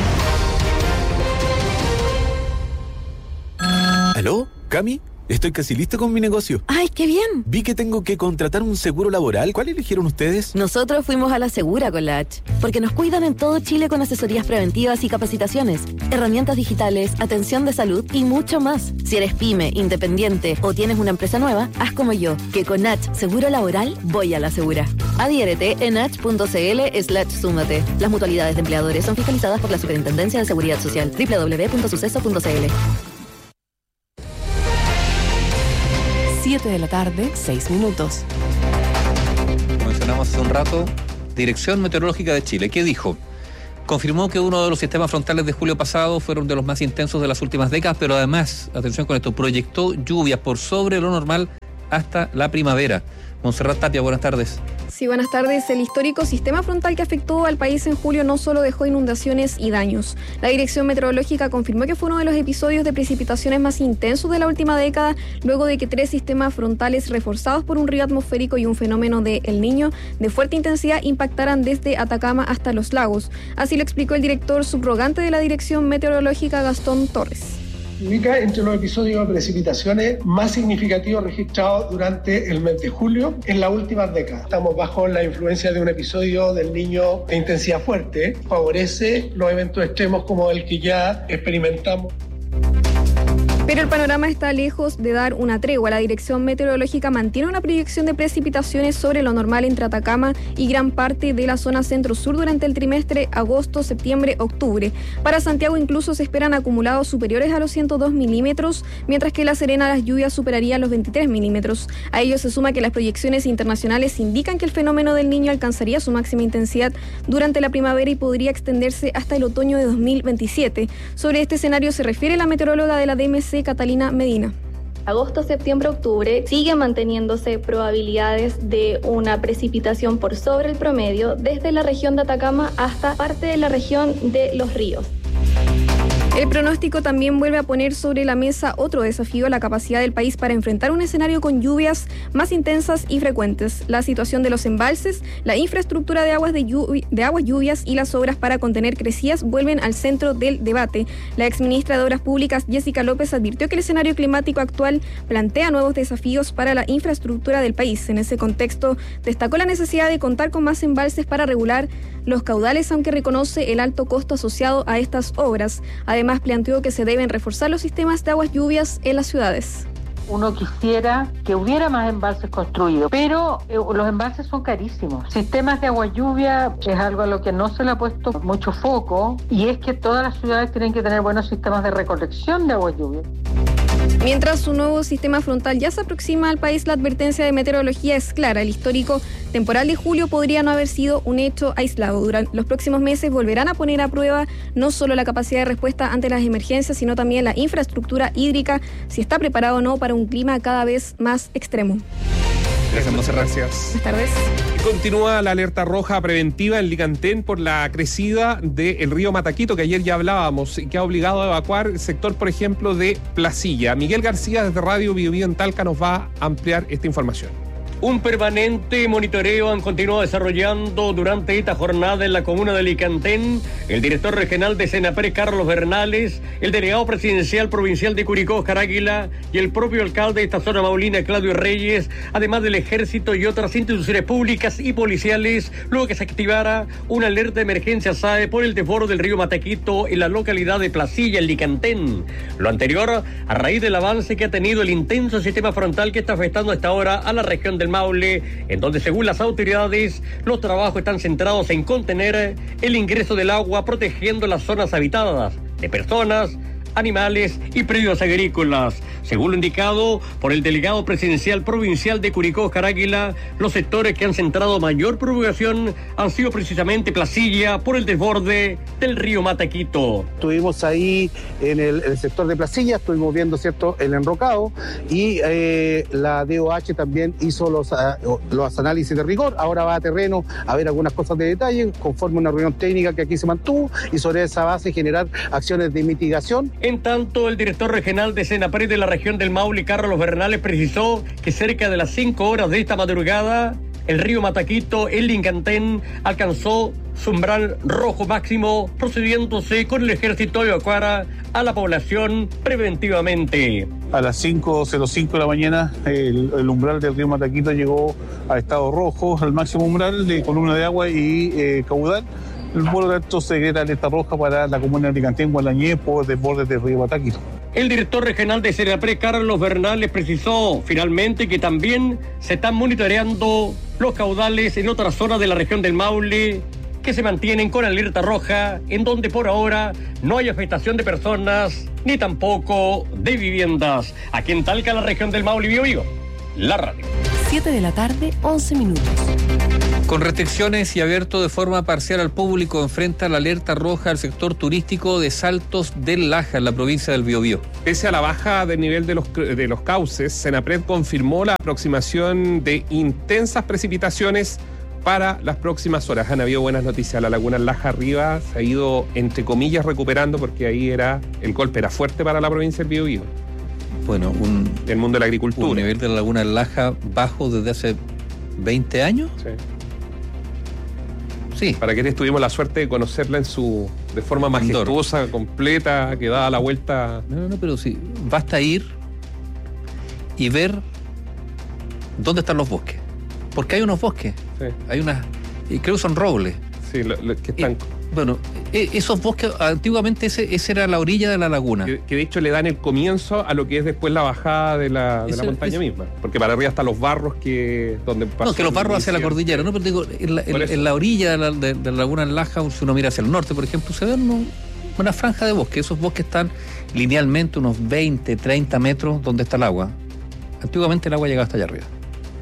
¿Aló? ¿Cami? Estoy casi listo con mi negocio.
¡Ay, qué bien!
Vi que tengo que contratar un seguro laboral. ¿Cuál eligieron ustedes?
Nosotros fuimos a la Segura con la H, porque nos cuidan en todo Chile con asesorías preventivas y capacitaciones, herramientas digitales, atención de salud y mucho más. Si eres pyme, independiente o tienes una empresa nueva, haz como yo, que con H Seguro Laboral voy a la Segura. Adhiérete en h.cl slash súmate. Las mutualidades de empleadores son fiscalizadas por la Superintendencia de Seguridad Social. doble u doble u doble u punto suceso punto c l.
siete de la tarde, seis minutos.
Mencionamos hace un rato, Dirección Meteorológica de Chile, ¿qué dijo? Confirmó que uno de los sistemas frontales de julio pasado fueron de los más intensos de las últimas décadas, pero además, atención con esto, proyectó lluvias por sobre lo normal hasta la primavera. Montserrat Tapia, buenas tardes.
Sí, buenas tardes. El histórico sistema frontal que afectó al país en julio no solo dejó inundaciones y daños. La Dirección Meteorológica confirmó que fue uno de los episodios de precipitaciones más intensos de la última década, luego de que tres sistemas frontales reforzados por un río atmosférico y un fenómeno de El Niño de fuerte intensidad impactaran desde Atacama hasta los lagos. Así lo explicó el director subrogante de la Dirección Meteorológica, Gastón Torres.
Ubica entre los episodios de precipitaciones más significativos registrados durante el mes de julio en las últimas décadas. Estamos bajo la influencia de un episodio del Niño de intensidad fuerte. Favorece los eventos extremos como el que ya experimentamos.
Pero el panorama está lejos de dar una tregua. La Dirección Meteorológica mantiene una proyección de precipitaciones sobre lo normal entre Atacama y gran parte de la zona centro-sur durante el trimestre agosto, septiembre, octubre. Para Santiago incluso se esperan acumulados superiores a los ciento dos milímetros, mientras que en La Serena las lluvias superarían los veintitrés milímetros. A ello se suma que las proyecciones internacionales indican que el fenómeno del Niño alcanzaría su máxima intensidad durante la primavera y podría extenderse hasta el otoño de dos mil veintisiete. Sobre este escenario se refiere la meteoróloga de la D M C, Catalina Medina.
Agosto, septiembre, octubre sigue manteniéndose probabilidades de una precipitación por sobre el promedio desde la región de Atacama hasta parte de la región de Los Ríos.
El pronóstico también vuelve a poner sobre la mesa otro desafío, la capacidad del país para enfrentar un escenario con lluvias más intensas y frecuentes. La situación de los embalses, la infraestructura de aguas de, lluvi- de aguas lluvias y las obras para contener crecidas vuelven al centro del debate. La exministra de Obras Públicas, Jessica López, advirtió que el escenario climático actual plantea nuevos desafíos para la infraestructura del país. En ese contexto, destacó la necesidad de contar con más embalses para regular los caudales, aunque reconoce el alto costo asociado a estas obras. Además, planteó que se deben reforzar los sistemas de aguas lluvias en las ciudades.
Uno quisiera que hubiera más embalses construidos, pero eh, los embalses son carísimos. Sistemas de agua lluvia es algo a lo que no se le ha puesto mucho foco, y es que todas las ciudades tienen que tener buenos sistemas de recolección de agua lluvia.
Mientras su nuevo sistema frontal ya se aproxima al país, la advertencia de meteorología es clara. El histórico temporal de julio podría no haber sido un hecho aislado. Durante los próximos meses volverán a poner a prueba no solo la capacidad de respuesta ante las emergencias, sino también la infraestructura hídrica, si está preparado o no para un clima cada vez más extremo.
Gracias, muchas gracias.
Buenas tardes.
Continúa la alerta roja preventiva en Licantén por la crecida del río Mataquito, que ayer ya hablábamos, y que ha obligado a evacuar el sector, por ejemplo, de Placilla. Miguel García, desde Radio Bio Bio en Talca, nos va a ampliar esta información.
Un permanente monitoreo han continuado desarrollando durante esta jornada en la comuna de Licantén el director regional de Senapred, Carlos Bernales, el delegado presidencial provincial de Curicó, Oscar Águila, y el propio alcalde de esta zona maulina, Claudio Reyes, además del ejército y otras instituciones públicas y policiales, luego que se activara una alerta de emergencia S A E por el desborde del río Mataquito en la localidad de Placilla, en Licantén. Lo anterior a raíz del avance que ha tenido el intenso sistema frontal que está afectando hasta ahora a la región del Maule, en donde según las autoridades los trabajos están centrados en contener el ingreso del agua, protegiendo las zonas habitadas de personas, animales y predios agrícolas. Según lo indicado por el delegado presidencial provincial de Curicó, Oscar Águila, los sectores que han centrado mayor preocupación han sido precisamente Placilla por el desborde del río Mataquito.
Estuvimos ahí en el, el sector de Placilla, estuvimos viendo, ¿cierto?, el enrocado, y eh, la D O H también hizo los, uh, los análisis de rigor. Ahora va a terreno a ver algunas cosas de detalle, conforme una reunión técnica que aquí se mantuvo, y sobre esa base generar acciones de mitigación.
En tanto, el director regional de Senapred de la región del Maule, Carlos Bernales, precisó que cerca de las cinco horas de esta madrugada, el río Mataquito, el Lincantén, alcanzó su umbral rojo máximo, procediéndose con el ejército de evacuar a la población preventivamente.
A las cinco cero cinco de la mañana, el, el umbral del río Mataquito llegó a estado rojo, al máximo umbral de columna de agua y eh, caudal. Por lo tanto, se decreta alerta roja para la comuna de Licantén, Gualañé, por desbordes del río Mataquito.
El director regional de Senapred, Carlos Bernales, precisó finalmente que también se están monitoreando los caudales en otras zonas de la región del Maule que se mantienen con alerta roja, en donde por ahora no hay afectación de personas ni tampoco de viviendas. Aquí en Talca, la región del Maule, Bío Bío, la radio.
siete de la tarde, once minutos.
Con restricciones y abierto de forma parcial al público, enfrenta la alerta roja al sector turístico de Saltos del Laja, en la provincia del Biobío.
Pese a la baja del nivel de los, de los cauces, Senapred confirmó la aproximación de intensas precipitaciones para las próximas horas. Han habido buenas noticias. La laguna Laja arriba se ha ido, entre comillas, recuperando, porque ahí era el golpe era fuerte para la provincia del Biobío.
Bueno, un,
el mundo de la agricultura.
Un nivel de la laguna Laja bajo desde hace veinte años.
Sí.
Sí.
Para quienes tuvimos la suerte de conocerla en su de forma majestuosa, completa, que daba la vuelta.
No, no, pero sí, basta ir y ver dónde están los bosques. Porque hay unos bosques,
sí.
Hay unas, y creo que son robles.
Sí, lo, lo, que están.
Y, bueno, esos bosques, antiguamente ese, ese era la orilla de la laguna.
Que, que de hecho le dan el comienzo a lo que es después la bajada de la, de eso, la montaña eso. misma. Porque para arriba están los barros que donde
No, que los barros hacia la cordillera, ¿no? Pero digo, en la, en, en la orilla de la, de, de la laguna Laja, si uno mira hacia el norte, por ejemplo, se ve una, una franja de bosque. Esos bosques están linealmente unos veinte, treinta metros donde está el agua. Antiguamente el agua llegaba hasta allá arriba.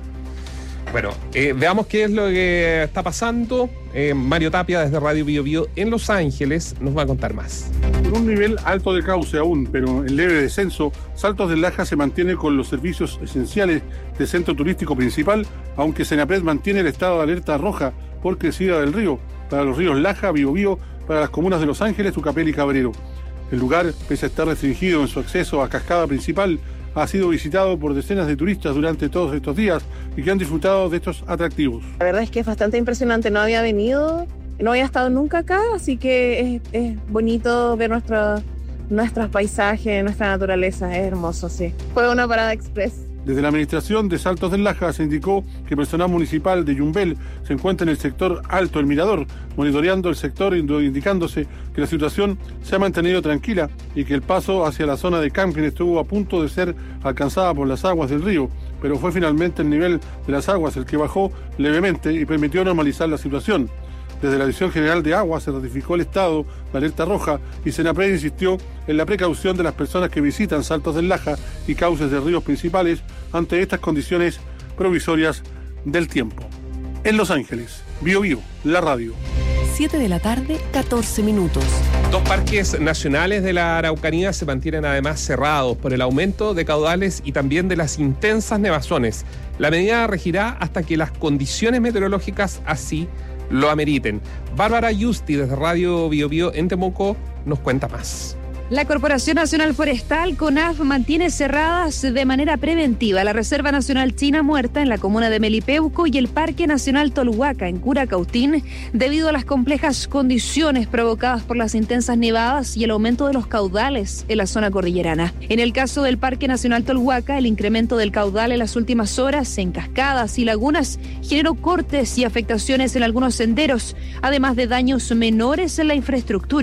Bueno, eh, veamos qué es lo que está pasando. Eh, Mario Tapia, desde Radio Bío Bío en Los Ángeles, nos va a contar más.
Con un nivel alto de cauce aún, pero en leve descenso, Saltos del Laja se mantiene con los servicios esenciales del centro turístico principal, aunque Senapred mantiene el estado de alerta roja por crecida del río, para los ríos Laja, Bío Bío, para las comunas de Los Ángeles, Tucapel y Cabrero. El lugar, pese a estar restringido en su acceso a Cascada Principal, ha sido visitado por decenas de turistas durante todos estos días y que han disfrutado de estos atractivos.
La verdad es que es bastante impresionante, no había venido, no había estado nunca acá, así que es, es bonito ver nuestro, nuestros paisajes, nuestra naturaleza, es hermoso, sí. Fue una parada express.
Desde la administración de Saltos del Laja se indicó que el personal municipal de Yumbel se encuentra en el sector Alto El Mirador, monitoreando el sector, indicándose que la situación se ha mantenido tranquila y que el paso hacia la zona de camping estuvo a punto de ser alcanzada por las aguas del río, pero fue finalmente el nivel de las aguas el que bajó levemente y permitió normalizar la situación. Desde la Dirección General de Agua se ratificó el estado de alerta roja y Senapred insistió en la precaución de las personas que visitan Saltos del Laja y cauces de ríos principales ante estas condiciones provisorias del tiempo. En Los Ángeles, Bío Bío, la radio.
siete de la tarde, catorce minutos.
Dos parques nacionales de la Araucanía se mantienen además cerrados por el aumento de caudales y también de las intensas nevazones. La medida regirá hasta que las condiciones meteorológicas así lo ameriten. Bárbara Yusti, desde Radio Bío Bío en Temuco, nos cuenta más.
La Corporación Nacional Forestal, CONAF, mantiene cerradas de manera preventiva la Reserva Nacional China Muerta en la comuna de Melipeuco y el Parque Nacional Toluhuaca en Curacautín, debido a las complejas condiciones provocadas por las intensas nevadas y el aumento de los caudales en la zona cordillerana. En el caso del Parque Nacional Toluhuaca, el incremento del caudal en las últimas horas en cascadas y lagunas generó cortes y afectaciones en algunos senderos, además de daños menores en la infraestructura,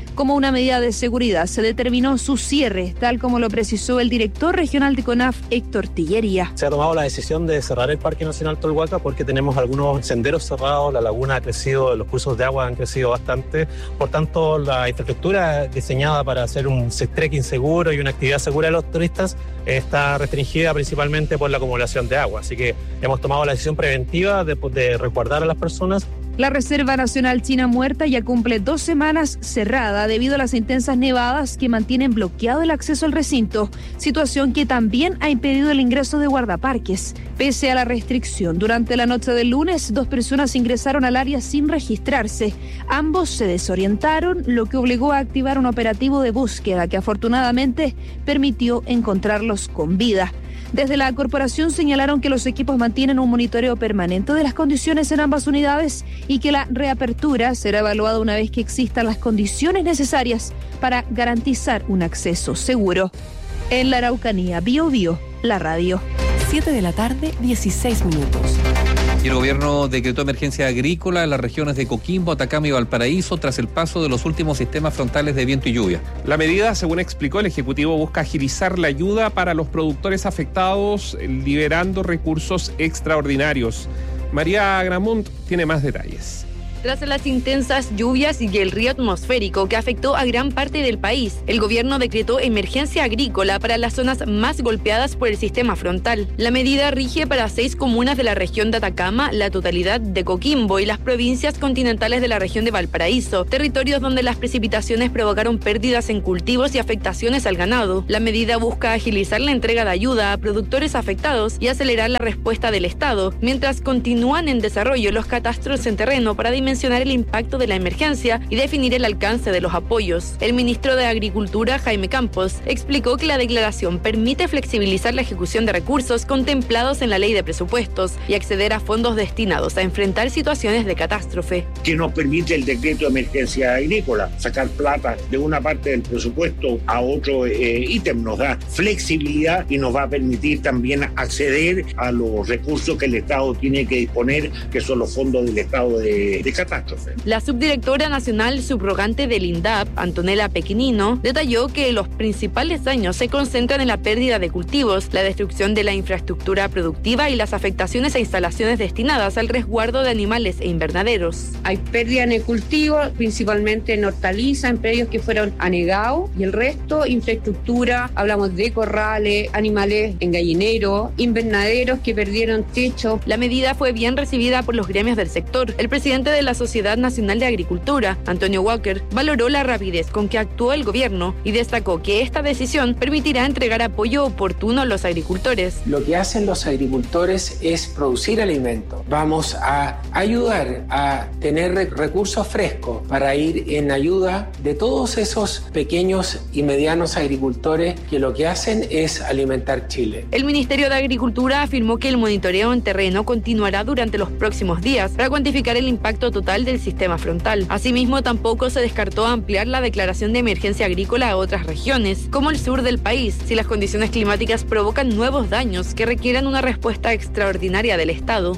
Como una medida de seguridad, se determinó su cierre, tal como lo precisó el director regional de CONAF, Héctor Tillería.
Se ha tomado la decisión de cerrar el Parque Nacional Tolhuaca porque tenemos algunos senderos cerrados, la laguna ha crecido, los cursos de agua han crecido bastante, por tanto la infraestructura diseñada para hacer un trekking seguro y una actividad segura de los turistas está restringida principalmente por la acumulación de agua, así que hemos tomado la decisión preventiva de, de resguardar a las personas.
La Reserva Nacional China Muerta ya cumple dos semanas cerrada debido a las intensas nevadas que mantienen bloqueado el acceso al recinto, situación que también ha impedido el ingreso de guardaparques. Pese a la restricción, durante la noche del lunes, dos personas ingresaron al área sin registrarse. Ambos se desorientaron, lo que obligó a activar un operativo de búsqueda que afortunadamente permitió encontrarlos con vida. Desde la corporación señalaron que los equipos mantienen un monitoreo permanente de las condiciones en ambas unidades y que la reapertura será evaluada una vez que existan las condiciones necesarias para garantizar un acceso seguro. En la Araucanía, Bio Bio, la radio.
siete de la tarde, dieciséis minutos.
Y el gobierno decretó emergencia agrícola en las regiones de Coquimbo, Atacama y Valparaíso tras el paso de los últimos sistemas frontales de viento y lluvia.
La medida, según explicó el Ejecutivo, busca agilizar la ayuda para los productores afectados, liberando recursos extraordinarios. María Gramunt tiene más detalles.
Tras las intensas lluvias y el río atmosférico que afectó a gran parte del país, el gobierno decretó emergencia agrícola para las zonas más golpeadas por el sistema frontal. La medida rige para seis comunas de la región de Atacama, la totalidad de Coquimbo y las provincias continentales de la región de Valparaíso, territorios donde las precipitaciones provocaron pérdidas en cultivos y afectaciones al ganado. La medida busca agilizar la entrega de ayuda a productores afectados y acelerar la respuesta del Estado, mientras continúan en desarrollo los catastros en terreno para dimensionar mencionar el impacto de la emergencia y definir el alcance de los apoyos. El ministro de Agricultura, Jaime Campos, explicó que la declaración permite flexibilizar la ejecución de recursos contemplados en la ley de presupuestos y acceder a fondos destinados a enfrentar situaciones de catástrofe.
Que nos permite el decreto de emergencia agrícola, sacar plata de una parte del presupuesto a otro eh, ítem, nos da flexibilidad y nos va a permitir también acceder a los recursos que el Estado tiene que disponer, que son los fondos del Estado de, de catástrofe.
La subdirectora nacional subrogante del INDAP, Antonella Pequinino, detalló que los principales daños se concentran en la pérdida de cultivos, la destrucción de la infraestructura productiva y las afectaciones a instalaciones destinadas al resguardo de animales e invernaderos.
Hay pérdida en el cultivo, principalmente en hortalizas, en predios que fueron anegados, y el resto, infraestructura, hablamos de corrales, animales en gallinero, invernaderos que perdieron techo.
La medida fue bien recibida por los gremios del sector. El presidente de la Sociedad Nacional de Agricultura, Antonio Walker, valoró la rapidez con que actuó el gobierno y destacó que esta decisión permitirá entregar apoyo oportuno a los agricultores.
Lo que hacen los agricultores es producir alimento. Vamos a ayudar a tener recursos frescos para ir en ayuda de todos esos pequeños y medianos agricultores que lo que hacen es alimentar Chile.
El Ministerio de Agricultura afirmó que el monitoreo en terreno continuará durante los próximos días para cuantificar el impacto total del sistema frontal. Asimismo, tampoco se descartó ampliar la declaración de emergencia agrícola a otras regiones, como el sur del país, si las condiciones climáticas provocan nuevos daños que requieran una respuesta extraordinaria del Estado.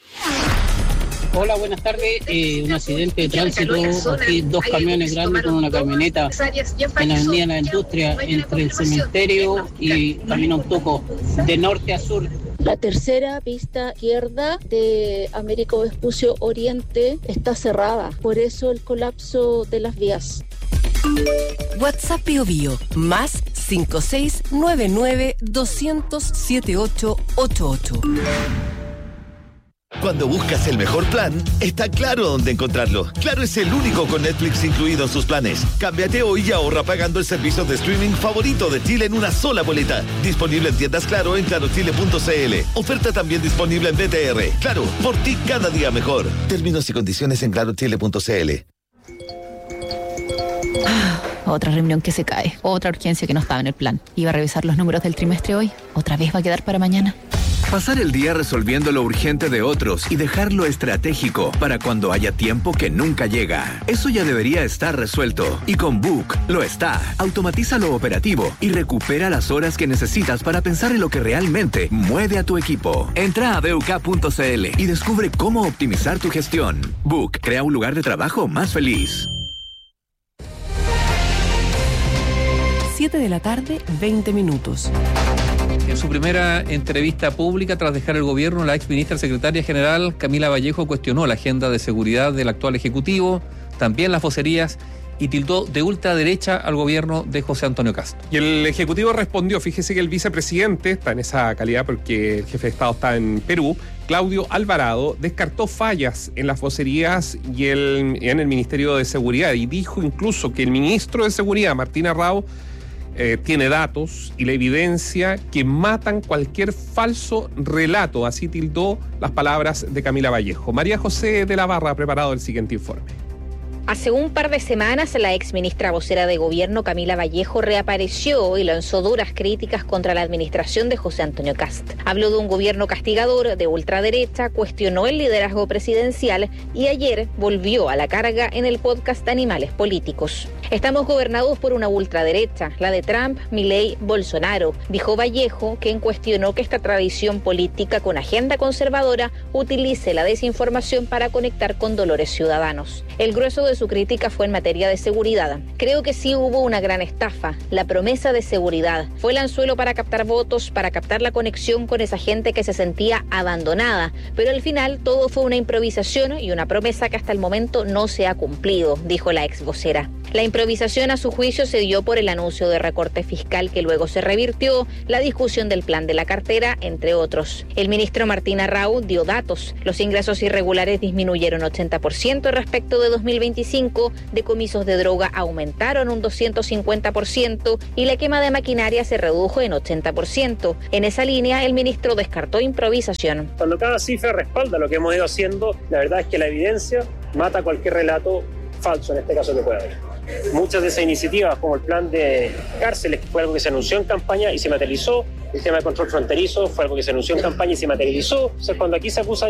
Hola, buenas tardes. Eh, un accidente de tránsito, aquí dos camiones grandes con una camioneta en la avenida de la Industria, entre el cementerio y Camino Antuco, de norte a sur.
La tercera pista izquierda de Américo Vespucio Oriente está cerrada, por eso el colapso de las vías.
WhatsApp Bio Bio, más cinco seis nueve nueve dos cero cero siete ocho ocho ocho.
Cuando buscas el mejor plan, está Claro dónde encontrarlo. Claro es el único con Netflix incluido en sus planes. Cámbiate hoy y ahorra pagando el servicio de streaming favorito de Chile en una sola boleta. Disponible en tiendas Claro en claro chile punto c l. Oferta también disponible en B T R. Claro, por ti cada día mejor. Términos y condiciones en claro chile punto c l.
Ah, otra reunión que se cae. Otra urgencia que no estaba en el plan. Iba a revisar los números del trimestre hoy. Otra vez va a quedar para mañana.
Pasar el día resolviendo lo urgente de otros y dejarlo estratégico para cuando haya tiempo que nunca llega. Eso ya debería estar resuelto. Y con Book lo está. Automatiza lo operativo y recupera las horas que necesitas para pensar en lo que realmente mueve a tu equipo. Entra a b u k punto c l y descubre cómo optimizar tu gestión. Book crea un lugar de trabajo más feliz.
siete de la tarde, veinte minutos.
En su primera entrevista pública tras dejar el gobierno, la exministra secretaria general Camila Vallejo cuestionó la agenda de seguridad del actual Ejecutivo, también las vocerías, y tildó de ultraderecha al gobierno de José Antonio Kast.
Y el Ejecutivo respondió, fíjese que el vicepresidente, está en esa calidad porque el jefe de Estado está en Perú, Claudio Alvarado, descartó fallas en las vocerías y el, en el Ministerio de Seguridad y dijo incluso que el ministro de Seguridad, Martín Arrau, eh, tiene datos y la evidencia que matan cualquier falso relato. Así tildó las palabras de Camila Vallejo. María José de la Barra ha preparado el siguiente informe.
Hace un par de semanas, la exministra vocera de gobierno, Camila Vallejo, reapareció y lanzó duras críticas contra la administración de José Antonio Kast. Habló de un gobierno castigador, de ultraderecha, cuestionó el liderazgo presidencial y ayer volvió a la carga en el podcast Animales Políticos. Estamos gobernados por una ultraderecha, la de Trump, Milei, Bolsonaro, dijo Vallejo, quien cuestionó que esta tradición política con agenda conservadora utilice la desinformación para conectar con dolores ciudadanos. El grueso de su crítica fue en materia de seguridad. Creo que sí hubo una gran estafa, la promesa de seguridad. Fue el anzuelo para captar votos, para captar la conexión con esa gente que se sentía abandonada, pero al final todo fue una improvisación y una promesa que hasta el momento no se ha cumplido, dijo la ex vocera. La improvisación a su juicio se dio por el anuncio de recorte fiscal que luego se revirtió, la discusión del plan de la cartera, entre otros. El ministro Martín Arrau dio datos. Los ingresos irregulares disminuyeron ochenta por ciento respecto de dos mil veinticinco, decomisos de droga aumentaron un doscientos cincuenta por ciento y la quema de maquinaria se redujo en ochenta por ciento. En esa línea, el ministro descartó improvisación.
Cuando cada cifra respalda lo que hemos ido haciendo, la verdad es que la evidencia mata cualquier relato falso, en este caso que pueda haber. Muchas de esas iniciativas, como el plan de cárceles, fue algo que se anunció en campaña y se materializó. El tema de control fronterizo fue algo que se anunció en campaña y se materializó. Entonces, cuando aquí se acusa